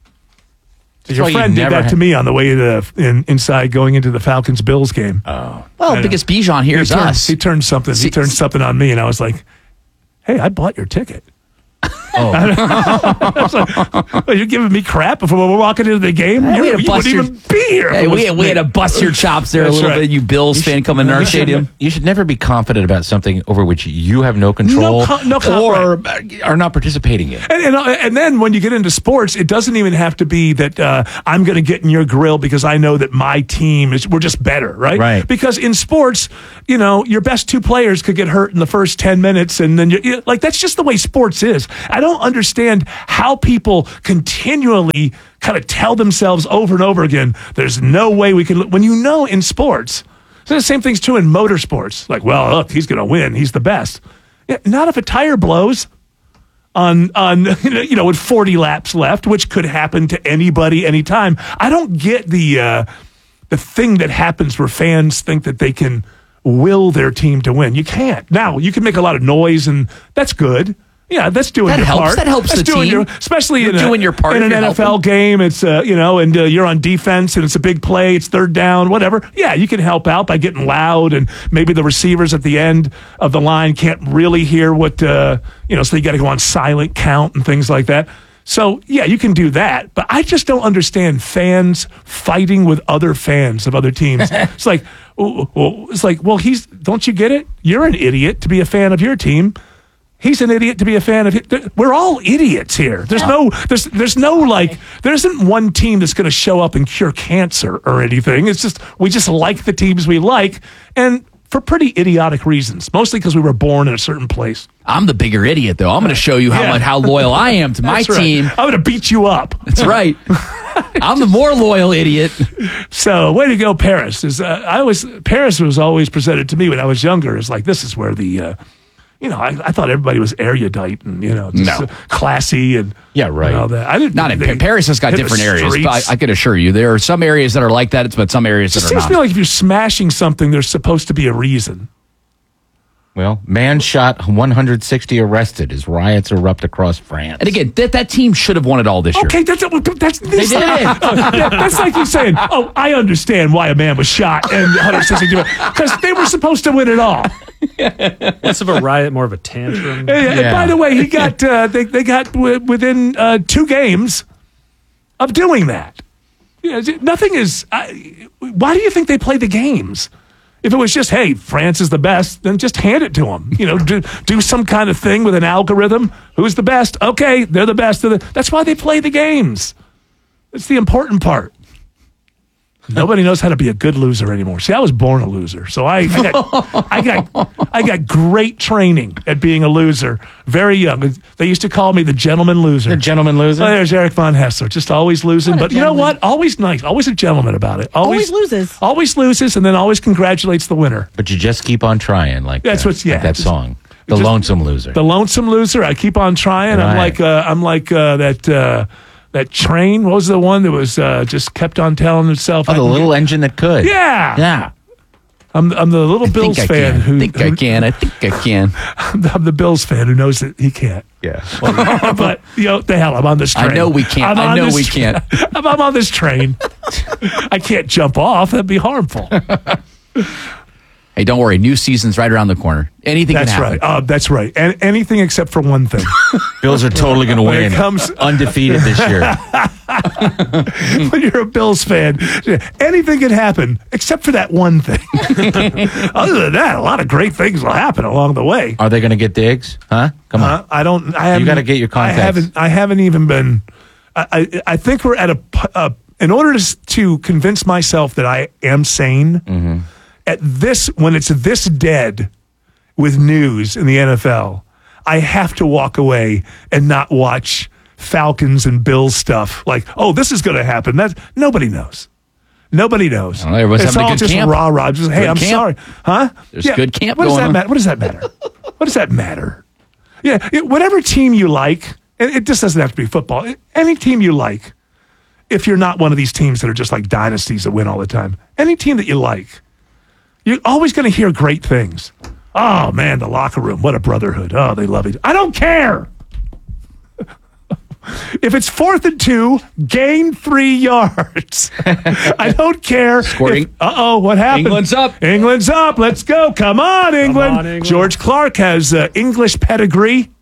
That's Your why you friend did never that ha- to me on the way to in, inside going into the Falcons Bills game. Oh, Well, because Bijan hears he turned, us. He turned something. See- he turned something on me, and I was like, "Hey, I bought your ticket." Oh. I was like, well, you're giving me crap before we're walking into the game? Hey, you we had to you bust wouldn't your- even be here. Hey, we, we had to bust your chops there a That's little right. bit. You Bills fan coming to our You should- stadium. You should never be confident about something over which you have no control No con- no con- or are not participating in. And, and, and then when you get into sports, it doesn't even have to be that uh, I'm going to get in your grill because I know that my team is, we're just better, right? Right. Because in sports, you know, your best two players could get hurt in the first ten minutes. And then, you you- like, that's just the way sports is. I don't understand how people continually kind of tell themselves over and over again, there's no way we can, when you know in sports, so the same thing's true in motorsports. Like, well, look, he's going to win. He's the best. Yeah, not if a tire blows on on you know with forty laps left, which could happen to anybody anytime. I don't get the uh, the thing that happens where fans think that they can will their team to win. You can't. Now you can make a lot of noise, and that's good. Yeah, that's doing That your helps. part. That helps That's the doing team. Your, especially You're in a, doing your part in if an you're N F L helping. game. It's uh, you know, and uh, you're on defense, and it's a big play. It's third down, whatever. Yeah, you can help out by getting loud, and maybe the receivers at the end of the line can't really hear what uh, you know, so you got to go on silent count and things like that. So yeah, you can do that, but I just don't understand fans fighting with other fans of other teams. It's like, well, it's like, well, he's. Don't you get it? You're an idiot to be a fan of your team. He's an idiot to be a fan of his. We're all idiots here. There's no, there's, there's no like, there isn't one team that's going to show up and cure cancer or anything. It's just, we just like the teams we like, and for pretty idiotic reasons, mostly because we were born in a certain place. I'm the bigger idiot, though. I'm going to show you how Yeah. much how loyal I am to my That's right. team. I'm going to beat you up. That's right. I'm the more loyal idiot. So, way to go, Paris. Is uh, I was Paris was always presented to me when I was younger as like this is where the. Uh, You know, I, I thought everybody was erudite and, you know, just No. uh, classy and yeah, right. and all that. I didn't. Not in they Paris has got hit the different areas. streets. But I, I can assure you, there are some areas that are like that, but some areas It that are seems not. to me like if you're smashing something, there's supposed to be a reason. Well, man shot, one hundred sixty arrested as riots erupt across France. And again, that, that team should have won it all this year. Okay, that's that's They did. Yeah, that's like you saying, "Oh, I understand why a man was shot and one hundred sixty because they were supposed to win it all." Less of a riot, more of a tantrum. And, and by the way, he got uh, they they got w- within uh, two games of doing that. You know, nothing is. I, why do you think they play the games? If it was just, hey, France is the best, then just hand it to them. You know, do, do some kind of thing with an algorithm. Who's the best? Okay, they're the best. They're the, that's why they play the games. It's the important part. Nobody knows how to be a good loser anymore. See, I was born a loser, so I, I got I got I got great training at being a loser. Very young. They used to call me the gentleman loser. The gentleman loser? Oh, there's Eric Von Hessler, just always losing. What a But you know gentleman. what? Always nice. Always a gentleman about it. Always loses. Always loses, and then always congratulates the winner. But you just keep on trying, like That's uh, what's- yeah, like that just- song, "The just- Lonesome Loser." The lonesome loser. I keep on trying. I'm Right. like uh, I'm like uh, that uh, that train. What was the one that was uh, just kept on telling itself? Oh, I the can little get- engine that could. Yeah. Yeah. I'm I'm the little I Bills think I fan can. who I think I who- can. I think I can. I'm the Bills fan who knows that he can't. Yeah. But you know, the hell, I'm on this I train. know we can't. I'm I on know this we tra- can't. I'm, I'm on this train. I can't jump off. That'd be harmful. Hey, don't worry. New season's right around the corner. Anything That's can happen. right. Uh, that's right. And anything except for one thing. Bills are totally going to When it win. comes- Undefeated this year. When you're a Bills fan, anything can happen except for that one thing. Other than that, a lot of great things will happen along the way. Are they going to get digs? Huh? Come on. Uh, I don't. I haven't, gotta get your contacts. I haven't. I haven't even been. I. I, I think we're at a. p- a in order to s- to convince myself that I am sane, Mm-hmm. at this when it's this dead with news in the N F L, I have to walk away and not watch Falcons and Bills stuff. Like, oh, this is going to happen. That nobody knows. Nobody knows. Well, everyone's it's having a all good just camp. rah rah. Just hey, Good I'm camp. sorry, huh? There's good camp What does going that on. matter? What does that matter? What does that matter? Yeah, it, whatever team you like, and it just doesn't have to be football. It- Any team you like, if you're not one of these teams that are just like dynasties that win all the time, any team that you like, you're always going to hear great things. Oh man, the locker room, what a brotherhood. Oh, they love each. I don't care. If it's fourth and two, gain three yards. I don't care. Scoring. Uh oh, what happened? England's up. England's up. Let's go. Come on, England. on, England. George Clark has uh, English pedigree.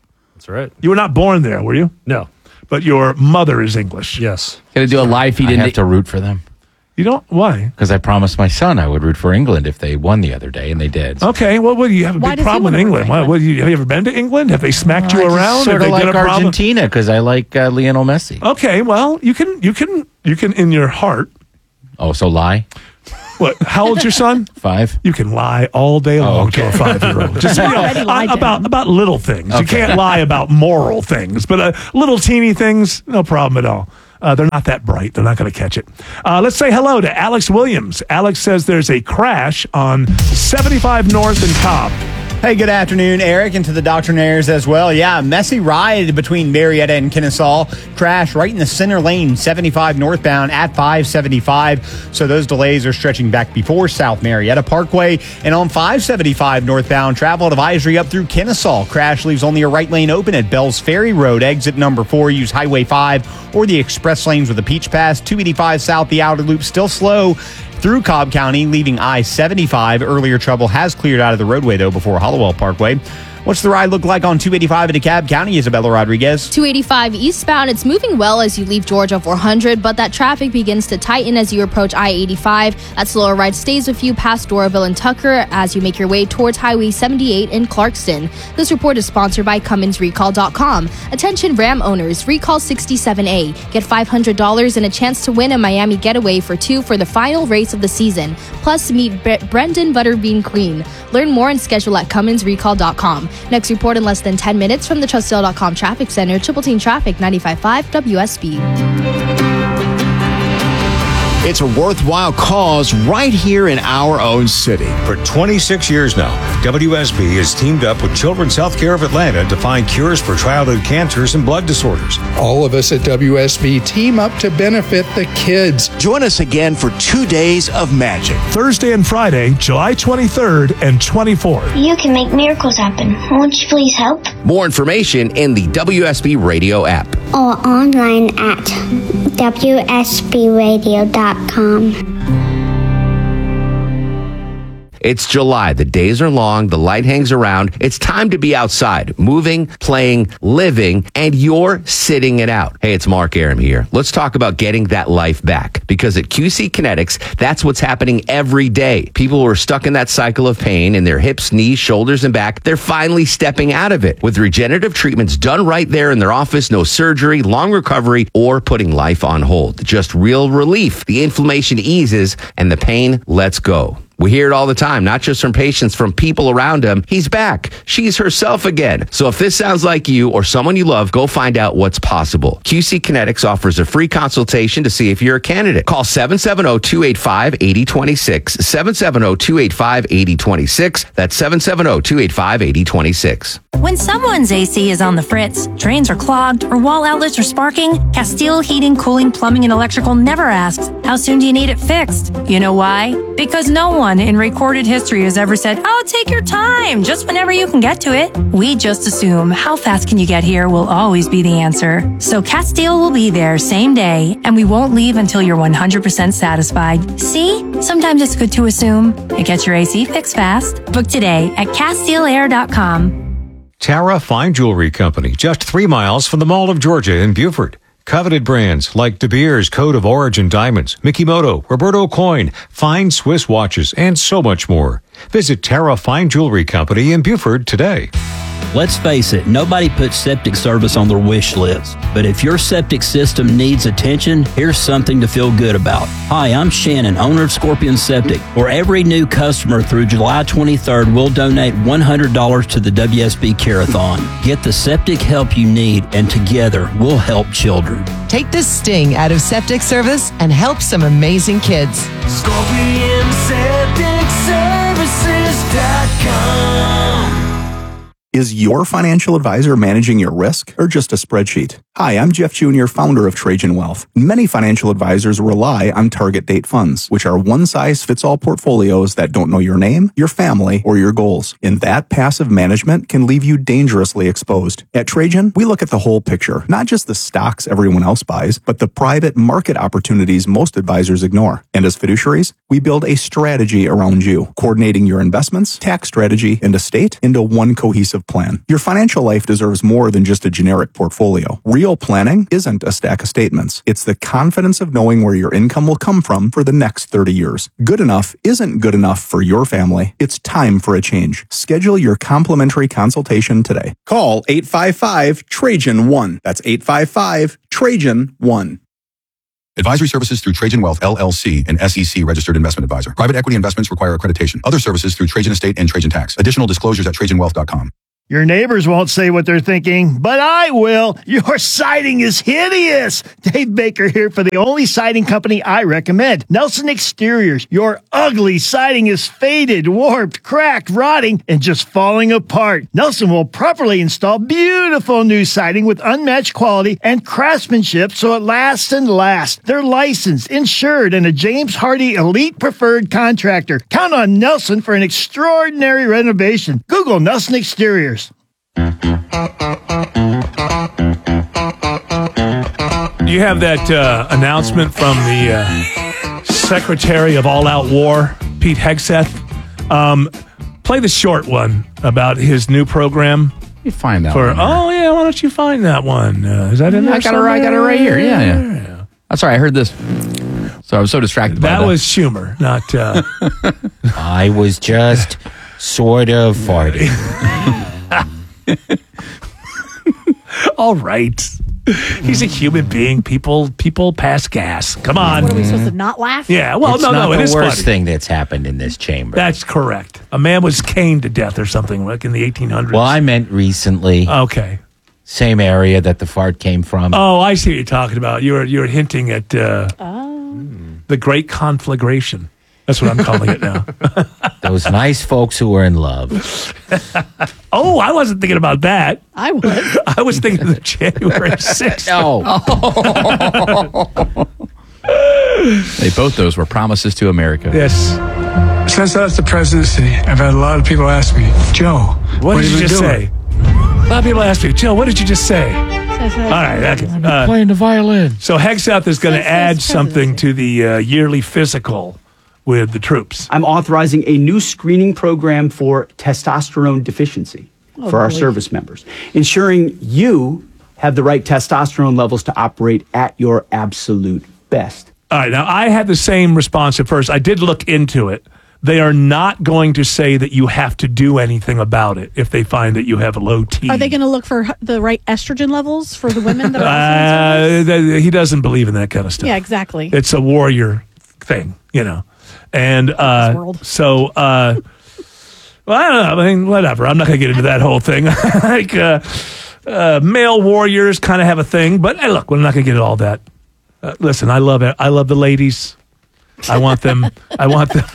right. You were not born there, were you? No. But your mother is English. Yes. Got to do a live feed I into have to root for them. You don't? Why? Because I promised my son I would root for England if they won the other day, and they did. Okay, well, what do you have a Why big does he problem in wanna root England? for Why, what, do you, have you ever been to England? Have they smacked you I just around? Sort Have of they like done a problem? Argentina because I like uh, Lionel Messi. Okay, well, you can, you can, you can, in your heart. Oh, so lie? What? How old's your son? Five. You can lie all day long Oh, okay. to a five-year-old. Just you know, uh, about about little things. You Okay. can't lie about moral things, but uh, little teeny things, no problem at all. Uh, they're not that bright. They're not going to catch it. Uh, let's say hello to Alex Williams. Alex says there's a crash on seventy-five North in Cobb. Hey, good afternoon, Eric, and to the Doctrinaires as well. Yeah, messy ride between Marietta and Kennesaw. Crash right in the center lane, seventy-five northbound at five seventy-five. So those delays are stretching back before South Marietta Parkway. And on five seventy-five northbound, travel advisory up through Kennesaw. Crash leaves only a right lane open at Bells Ferry Road. Exit number four, use Highway five or the express lanes with the Peach Pass. two eighty-five south, the outer loop still slow through Cobb County, leaving I seventy-five. Earlier trouble has cleared out of the roadway, though, before Hollowell Parkway. What's the ride look like on two eighty-five in DeKalb County? Isabella Rodriguez. two eighty-five eastbound, it's moving well as you leave Georgia four hundred, but that traffic begins to tighten as you approach I eighty-five. That slower ride stays with you past Doraville and Tucker as you make your way towards Highway seventy-eight in Clarkston. This report is sponsored by Cummins Recall dot com. Attention Ram owners, Recall sixty-seven A. Get five hundred dollars and a chance to win a Miami getaway for two for the final race of the season. Plus, meet Bre- Brendan Butterbean Queen. Learn more and schedule at Cummins Recall dot com. Next report in less than ten minutes from the Trustdale dot com Traffic Center. Triple Team Traffic, ninety-five point five W S B. It's a worthwhile cause right here in our own city. For twenty-six years now, W S B has teamed up with Children's Healthcare of Atlanta to find cures for childhood cancers and blood disorders. All of us at W S B team up to benefit the kids. Join us again for two days of magic. Thursday and Friday, July twenty-third and twenty-fourth. You can make miracles happen. Won't you please help? More information in the W S B Radio app. Or online at W S B radio dot com. It's July. The days are long. The light hangs around. It's time to be outside, moving, playing, living, and you're sitting it out. Hey, it's Mark Aram here. Let's talk about getting that life back. Because at Q C Kinetics, that's what's happening every day. People who are stuck in that cycle of pain in their hips, knees, shoulders, and back, they're finally stepping out of it. With regenerative treatments done right there in their office, no surgery, long recovery, or putting life on hold. Just real relief. The inflammation eases and the pain lets go. We hear it all the time, not just from patients, from people around him. He's back. She's herself again. So if this sounds like you or someone you love, go find out what's possible. Q C Kinetics offers a free consultation to see if you're a candidate. Call seven seven zero, two eight five, eight zero two six. seven seven zero, two eight five, eight zero two six. That's seven seven zero, two eight five, eight zero two six. When someone's A C is on the fritz, drains are clogged, or wall outlets are sparking, Castile Heating, Cooling, Plumbing, and Electrical never asks, how soon do you need it fixed? You know why? Because no one in recorded history has ever said, oh, take your time, just whenever you can get to it. We just assume how fast can you get here will always be the answer. So Castile will be there same day, and we won't leave until you're one hundred percent satisfied. See? Sometimes it's good to assume. It gets your A C fixed fast. Book today at Castile Air dot com. Tara Fine Jewelry Company, just three miles from the Mall of Georgia in Beaufort. Coveted brands like De Beers Code of Origin Diamonds, Mikimoto, Roberto Coin, fine Swiss watches, and so much more. Visit Tara Fine Jewelry Company in Beaufort today. Let's face it, nobody puts septic service on their wish list. But if your septic system needs attention, here's something to feel good about. Hi, I'm Shannon, owner of Scorpion Septic. For every new customer through July twenty-third, we'll donate one hundred dollars to the W S B Care-a-thon. Get the septic help you need, and together we'll help children. Take the sting out of septic service and help some amazing kids. Scorpion Septic Services dot com. Is your financial advisor managing your risk or just a spreadsheet? Hi, I'm Jeff Junior, founder of Trajan Wealth. Many financial advisors rely on target date funds, which are one-size-fits-all portfolios that don't know your name, your family, or your goals. And that passive management can leave you dangerously exposed. At Trajan, we look at the whole picture, not just the stocks everyone else buys, but the private market opportunities most advisors ignore. And as fiduciaries, we build a strategy around you, coordinating your investments, tax strategy, and estate into one cohesive plan. Your financial life deserves more than just a generic portfolio. Real planning isn't a stack of statements. It's the confidence of knowing where your income will come from for the next thirty years. Good enough isn't good enough for your family. It's time for a change. Schedule your complimentary consultation today. Call eight five five Trajan one. That's eight five five Trajan one. Advisory services through Trajan Wealth, L L C, an S E C registered investment advisor. Private equity investments require accreditation. Other services through Trajan Estate and Trajan Tax. Additional disclosures at trajan wealth dot com. Your neighbors won't say what they're thinking, but I will. Your siding is hideous. Dave Baker here for the only siding company I recommend, Nelson Exteriors. Your ugly siding is faded, warped, cracked, rotting, and just falling apart. Nelson will properly install beautiful new siding with unmatched quality and craftsmanship so it lasts and lasts. They're licensed, insured, and a James Hardy Elite Preferred Contractor. Count on Nelson for an extraordinary renovation. Google Nelson Exteriors. You have that uh, announcement from the uh, Secretary of All Out War, Pete Hegseth. Um, play the short one about his new program. You find that for, one. Oh, yeah, why don't you find that one? Uh, is that in there? I got, it right, I got it right here. Yeah, yeah. yeah. That's right. I heard this. So I was so distracted by that. That was Schumer, not... Uh... I was just sort of farting. All right. He's a human being. People people pass gas. Come on. What, are we supposed to not laugh? Yeah, well, it's no, not no, it the is worst funny. thing that's happened in this chamber. That's correct. A man was caned to death or something, like in the eighteen hundreds. Well, I meant recently. Okay. Same area that the fart came from. Oh, I see what you're talking about. You were you were hinting at uh, oh. the Great Conflagration. That's what I'm calling it now. Those nice folks who were in love. Oh, I wasn't thinking about that. I was. I was thinking of the January sixth. No. They both those were promises to America. Yes. Since I left the presidency, I've had a lot of people ask me, Joe, what, what did have you just doing? say? A lot of people ask me, Joe, what did you just say? All right. Okay. Uh, playing the violin. So Hegseth is going to add something to the uh, yearly physical with the troops. I'm authorizing a new screening program for testosterone deficiency Oh, for our boy. service members, ensuring you have the right testosterone levels to operate at your absolute best. All right. Now, I had the same response at first. I did look into it. They are not going to say that you have to do anything about it if they find that you have a low T. Are they going to look for the right estrogen levels for the women that are also in Uh, th- he doesn't believe in that kind of stuff. Yeah, exactly. It's a warrior thing, you know. And uh, so, uh, well, I don't know. I mean, whatever. I'm not going to get into that whole thing. like, uh, uh, male warriors kind of have a thing, but hey, look, we're not going to get into all that. Uh, listen, I love it. I love the ladies. I want them. I want them.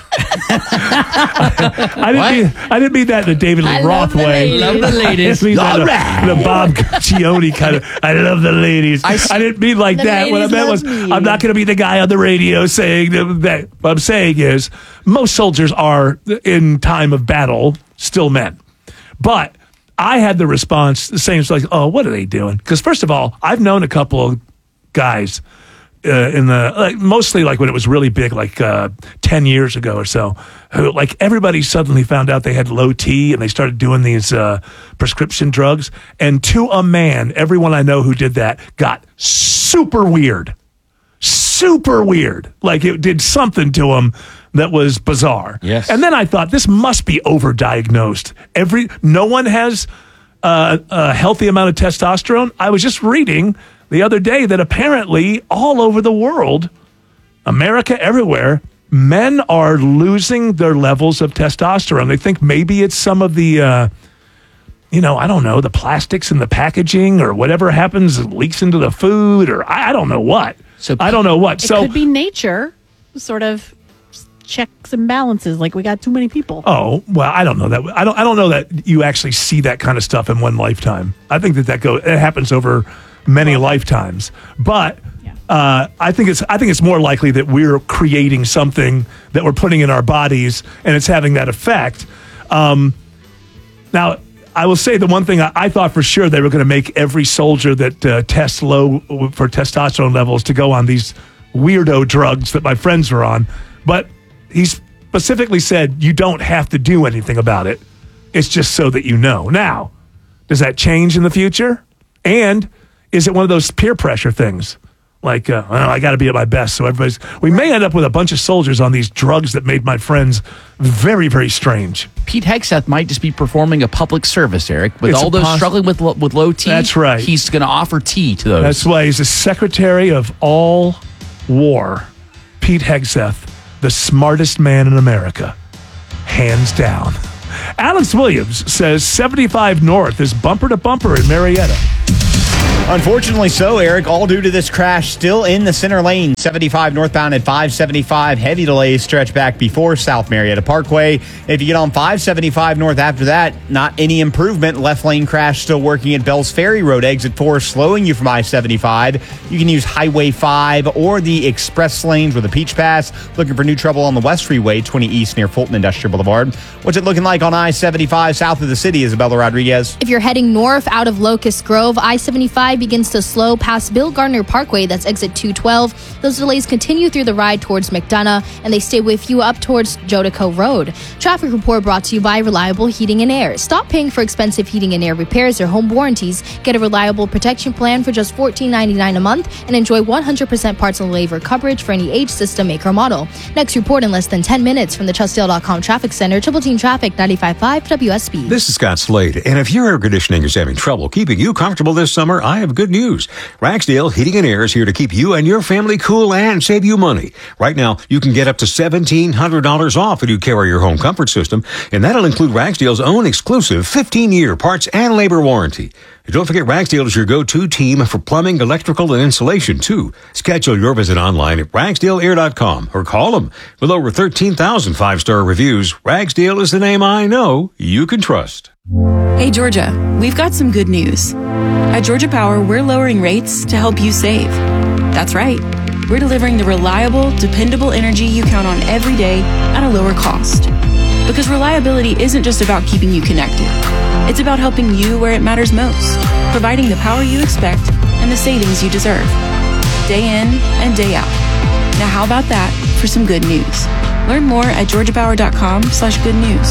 I, didn't mean, I didn't mean that in a David Lee I Roth love the way. ladies. Love the ladies. I mean All that in a- right. in a Bob Guccione kind of. I love the ladies. I, s- didn't mean like The that. What I ladies meant love was, me. I'm not going to be the guy on the radio saying that, that. What I'm saying is, most soldiers are in time of battle still men, but I had the response the same. It's like, oh, what are they doing? Because first of all, I've known a couple of guys. Uh, in the like, mostly like when it was really big, like uh, ten years ago or so, who like everybody suddenly found out they had low T and they started doing these uh, prescription drugs. And to a man, everyone I know who did that got super weird, super weird. Like it did something to them that was bizarre. Yes. And then I thought this must be overdiagnosed. Every no one has uh, a healthy amount of testosterone. I was just reading the other day that apparently all over the world, America, everywhere, men are losing their levels of testosterone. They think maybe it's some of the, uh, you know, I don't know, the plastics in the packaging or whatever happens, it leaks into the food or I, I don't know what. So I don't know what. It so could be nature sort of checks and balances, like we got too many people. Oh, well, I don't know that. I don't I don't know that you actually see that kind of stuff in one lifetime. I think that that go it happens over many lifetimes. But uh, I think it's I think it's more likely that we're creating something that we're putting in our bodies and it's having that effect. Um, now, I will say the one thing I, I thought for sure they were going to make every soldier that uh, tests low for testosterone levels to go on these weirdo drugs that my friends were on. But he specifically said you don't have to do anything about it. It's just so that you know. Now, Does that change in the future? And is it one of those peer pressure things? Like, uh, well, I got to be at my best. So everybody's, we may end up with a bunch of soldiers on these drugs that made my friends very, very strange. Pete Hegseth might just be performing a public service, Eric. With It's all a those poss- struggling with lo- with low T, That's right. He's going to offer tea to those. That's why he's the Secretary of All War. Pete Hegseth, the smartest man in America. Hands down. Alex Williams says seventy-five North is bumper to bumper in Marietta. Unfortunately so, Eric, all due to this crash still in the center lane. seventy-five northbound at five seventy-five. Heavy delays stretch back before South Marietta Parkway. If you get on five seventy-five north after that, not any improvement. Left lane crash still working at Bells Ferry Road, exit four, slowing you from I seventy-five. You can use Highway five or the express lanes with a Peach Pass. Looking for new trouble on the West Freeway, twenty east near Fulton Industrial Boulevard. What's it looking like on I seventy-five south of the city, Isabella Rodriguez? If you're heading north out of Locust Grove, I seventy-five begins to slow past Bill Gardner Parkway, that's exit two twelve. Those delays continue through the ride towards McDonough, and they stay with you up towards Jodico Road. Traffic report brought to you by Reliable Heating and Air. Stop paying for expensive heating and air repairs or home warranties. Get a reliable protection plan for just fourteen ninety-nine a month and enjoy one hundred percent parts and labor coverage for any age, system, make, or model. Next report in less than ten minutes from the Trustdale dot com Traffic Center, Triple Team Traffic, ninety-five point five W S B. This is Scott Slade, and if your air conditioning is having trouble keeping you comfortable this summer, I have good news. Ragsdale Heating and Air is here to keep you and your family cool and save you money. Right now, you can get up to seventeen hundred dollars off if you carry your home comfort system, and that'll include Ragsdale's own exclusive fifteen-year parts and labor warranty. And don't forget, Ragsdale is your go-to team for plumbing, electrical, and insulation, too. Schedule your visit online at ragsdale air dot com or call them. With over thirteen thousand five-star reviews, Ragsdale is the name I know you can trust. Hey, Georgia, we've got some good news. At Georgia Power, we're lowering rates to help you save. That's right. We're delivering the reliable, dependable energy you count on every day at a lower cost. Because reliability isn't just about keeping you connected. It's about helping you where it matters most, providing the power you expect and the savings you deserve, day in and day out. Now how about that for some good news? Learn more at georgia power dot com slash good news.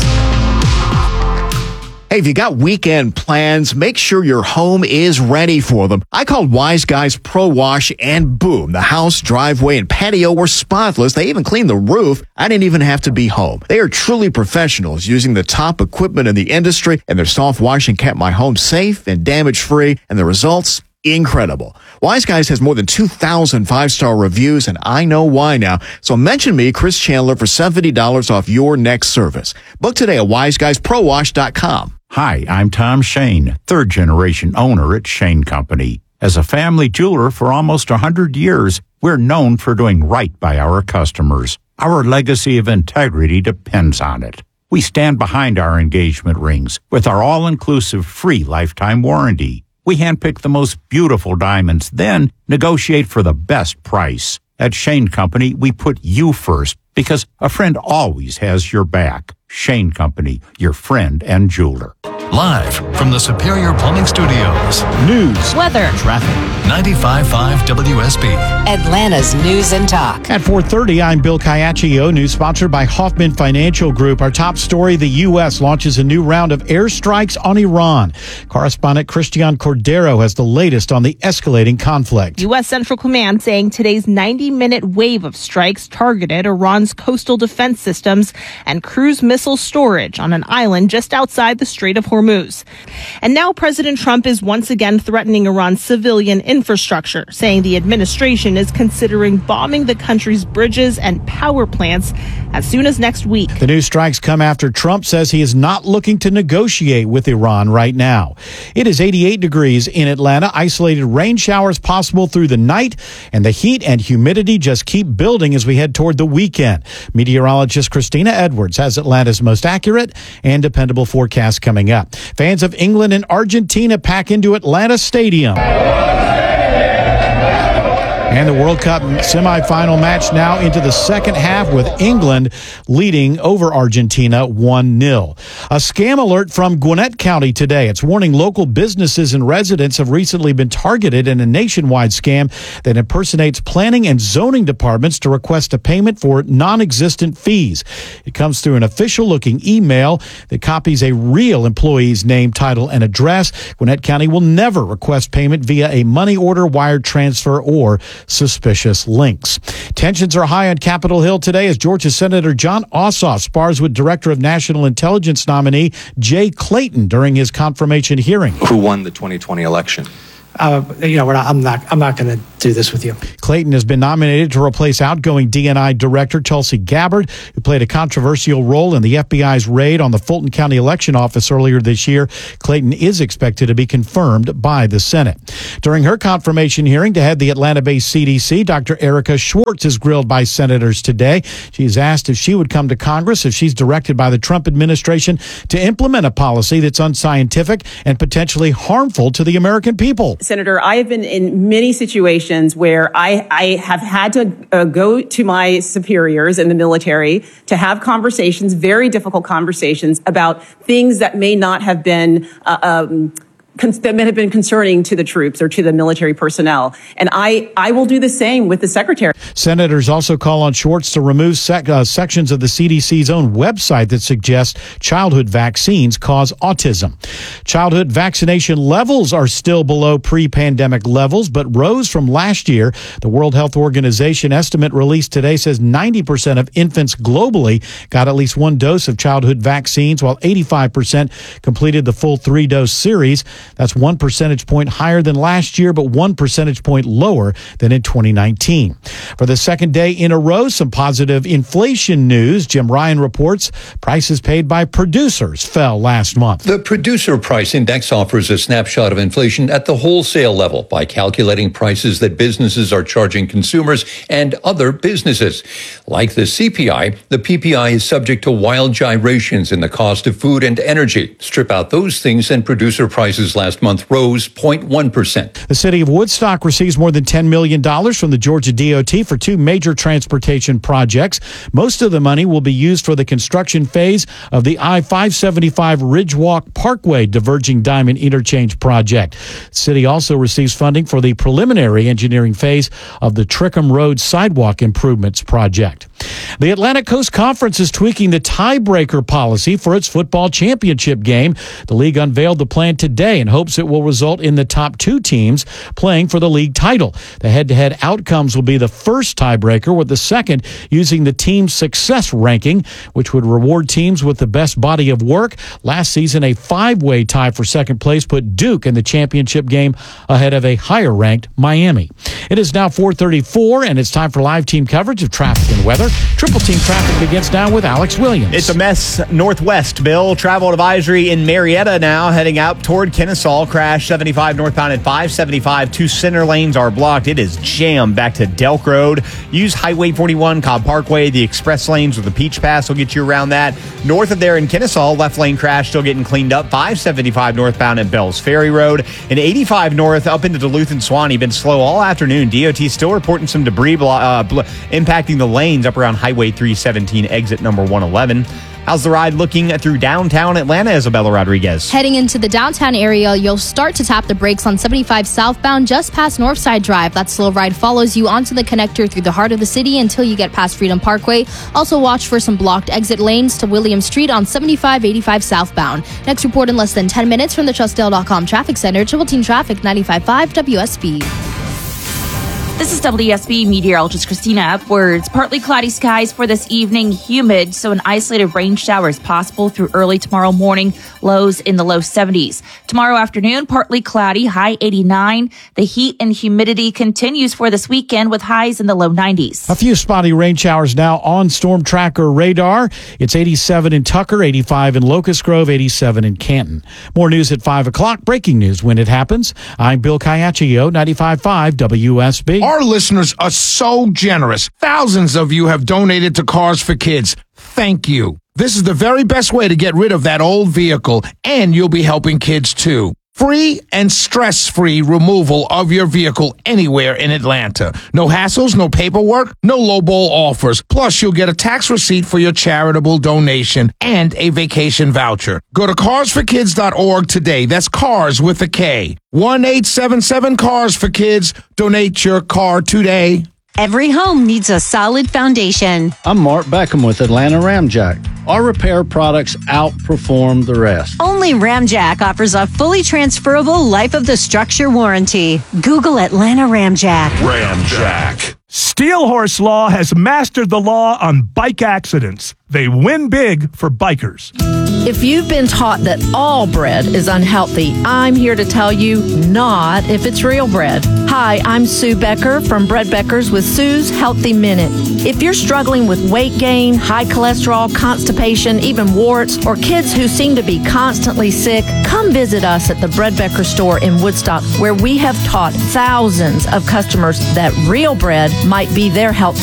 Hey, if you got weekend plans, make sure your home is ready for them. I called Wise Guys Pro Wash and boom, the house, driveway, and patio were spotless. They even cleaned the roof. I didn't even have to be home. They are truly professionals using the top equipment in the industry, and their soft washing kept my home safe and damage-free, and the results, incredible. Wise Guys has more than two thousand five-star reviews, and I know why now. So mention me, Chris Chandler, for seventy dollars off your next service. Book today at wise guys pro wash dot com. Hi, I'm Tom Shane, third generation owner at Shane Company. As a family jeweler for almost one hundred years, we're known for doing right by our customers. Our legacy of integrity depends on it. We stand behind our engagement rings with our all-inclusive free lifetime warranty. We handpick the most beautiful diamonds, then negotiate for the best price. At Shane Company, we put you first because a friend always has your back. Shane Company, your friend and jeweler. Live from the Superior Plumbing Studios. News, weather, Traffic. ninety-five point five W S B. Atlanta's News and Talk. At four thirty, I'm Bill Caiaccio. News sponsored by Hoffman Financial Group. Our top story, the U S launches a new round of airstrikes on Iran. Correspondent Christian Cordero has the latest on the escalating conflict. U S Central Command saying today's ninety-minute wave of strikes targeted Iran's coastal defense systems and cruise missile storage on an island just outside the Strait of Hormuz. And now President Trump is once again threatening Iran's civilian infrastructure, saying the administration is considering bombing the country's bridges and power plants as soon as next week. The new strikes come after Trump says he is not looking to negotiate with Iran right now. It is eighty-eight degrees in Atlanta, isolated rain showers possible through the night, and the heat and humidity just keep building as we head toward the weekend. Meteorologist Christina Edwards has Atlanta's most accurate and dependable forecast coming up. Fans of England and Argentina pack into Atlanta Stadium. And the World Cup semifinal match now into the second half with England leading over Argentina one nil. A scam alert from Gwinnett County today. It's warning local businesses and residents have recently been targeted in a nationwide scam that impersonates planning and zoning departments to request a payment for non-existent fees. It comes through an official-looking email that copies a real employee's name, title, and address. Gwinnett County will never request payment via a money order, wire transfer, or suspicious links. Tensions are high on Capitol Hill today as Georgia Senator John Ossoff spars with Director of National Intelligence nominee Jay Clayton during his confirmation hearing. Who won the twenty twenty election? Uh, you know, we're not, I'm not. I'm not going to do this with you. Clayton has been nominated to replace outgoing D N I Director Tulsi Gabbard, who played a controversial role in the F B I's raid on the Fulton County Election Office earlier this year. Clayton is expected to be confirmed by the Senate. During her confirmation hearing to head the Atlanta-based C D C, Doctor Erica Schwartz is grilled by senators today. She's asked if she would come to Congress if she's directed by the Trump administration to implement a policy that's unscientific and potentially harmful to the American people. Senator, I have been in many situations where I, I have had to uh, go to my superiors in the military to have conversations, very difficult conversations about things that may not have been uh, um, Cons- that may have been concerning to the troops or to the military personnel. And I, I will do the same with the secretary. Senators also call on Schwartz to remove sec- uh, sections of the C D C's own website that suggest childhood vaccines cause autism. Childhood vaccination levels are still below pre-pandemic levels, but rose from last year. The World Health Organization estimate released today says ninety percent of infants globally got at least one dose of childhood vaccines, while eighty-five percent completed the full three-dose series. That's one percentage point higher than last year, but one percentage point lower than in twenty nineteen. For the second day in a row, some positive inflation news. Jim Ryan reports prices paid by producers fell last month. The Producer Price Index offers a snapshot of inflation at the wholesale level by calculating prices that businesses are charging consumers and other businesses. Like the C P I, the P P I is subject to wild gyrations in the cost of food and energy. Strip out those things and producer prices last month rose zero point one percent. The city of Woodstock receives more than ten million dollars from the Georgia D O T for two major transportation projects. Most of the money will be used for the construction phase of the I five seventy-five Ridgewalk Parkway diverging diamond interchange project. The city also receives funding for the preliminary engineering phase of the Trickham Road Sidewalk Improvements project. The Atlantic Coast Conference is tweaking the tiebreaker policy for its football championship game. The league unveiled the plan today and hopes it will result in the top two teams playing for the league title. The head-to-head outcomes will be the first tiebreaker, with the second using the team's success ranking, which would reward teams with the best body of work. Last season, a five-way tie for second place put Duke in the championship game ahead of a higher-ranked Miami. It is now four thirty-four, and it's time for live team coverage of traffic and weather. Triple Team Traffic begins now with Alex Williams. It's a mess northwest, Bill. Travel advisory in Marietta now, heading out toward Kennesaw. Crash seventy-five northbound at five seventy-five. Two center lanes are blocked. It is jammed back to Delk Road. Use Highway forty-one, Cobb Parkway. The express lanes with the Peach Pass will get you around that. North of there in Kennesaw, left lane crash still getting cleaned up. five seventy-five northbound at Bells Ferry Road. And eighty-five north up into Duluth and Swanee. Been slow all afternoon. D O T still reporting some debris blo- uh, bl- impacting the lanes up around Highway three seventeen, exit number one eleven. How's the ride looking through downtown Atlanta, Isabella Rodriguez? Heading into the downtown area, you'll start to tap the brakes on seventy-five southbound just past Northside Drive. That slow ride follows you onto the connector through the heart of the city until you get past Freedom Parkway. Also watch for some blocked exit lanes to William Street on seventy-five eighty-five southbound. Next report in less than ten minutes from the Trustdale dot com Traffic Center. Triple Team Traffic, ninety-five point five W S B. This is W S B meteorologist Christina Upwards. Partly cloudy skies for this evening, humid, so an isolated rain shower is possible through early tomorrow morning, lows in the low seventies. Tomorrow afternoon, partly cloudy, high eighty-nine. The heat and humidity continues for this weekend with highs in the low nineties. A few spotty rain showers now on Storm Tracker radar. It's eighty-seven in Tucker, eighty-five in Locust Grove, eighty-seven in Canton. More news at five o'clock. Breaking news when it happens. I'm Bill Caiaccio, ninety-five point five W S B. Our listeners are so generous. Thousands of you have donated to Cars for Kids. Thank you. This is the very best way to get rid of that old vehicle, and you'll be helping kids too. Free and stress-free removal of your vehicle anywhere in Atlanta. No hassles, no paperwork, no lowball offers. Plus, you'll get a tax receipt for your charitable donation and a vacation voucher. Go to cars for kids dot org today. That's cars with a K. one eight seven seven cars for kids. Donate your car today. Every home needs a solid foundation. I'm Mark Beckham with Atlanta Ramjack. Our repair products outperform the rest. Only Ramjack offers a fully transferable life of the structure warranty. Google Atlanta Ramjack. Ramjack. Steel Horse Law has mastered the law on bike accidents. They win big for bikers. If you've been taught that all bread is unhealthy, I'm here to tell you not if it's real bread. Hi, I'm Sue Becker from Bread Beckers with Sue's Healthy Minute. If you're struggling with weight gain, high cholesterol, constipation, even warts, or kids who seem to be constantly sick, come visit us at the Bread Becker store in Woodstock, where we have taught thousands of customers that real bread might be their health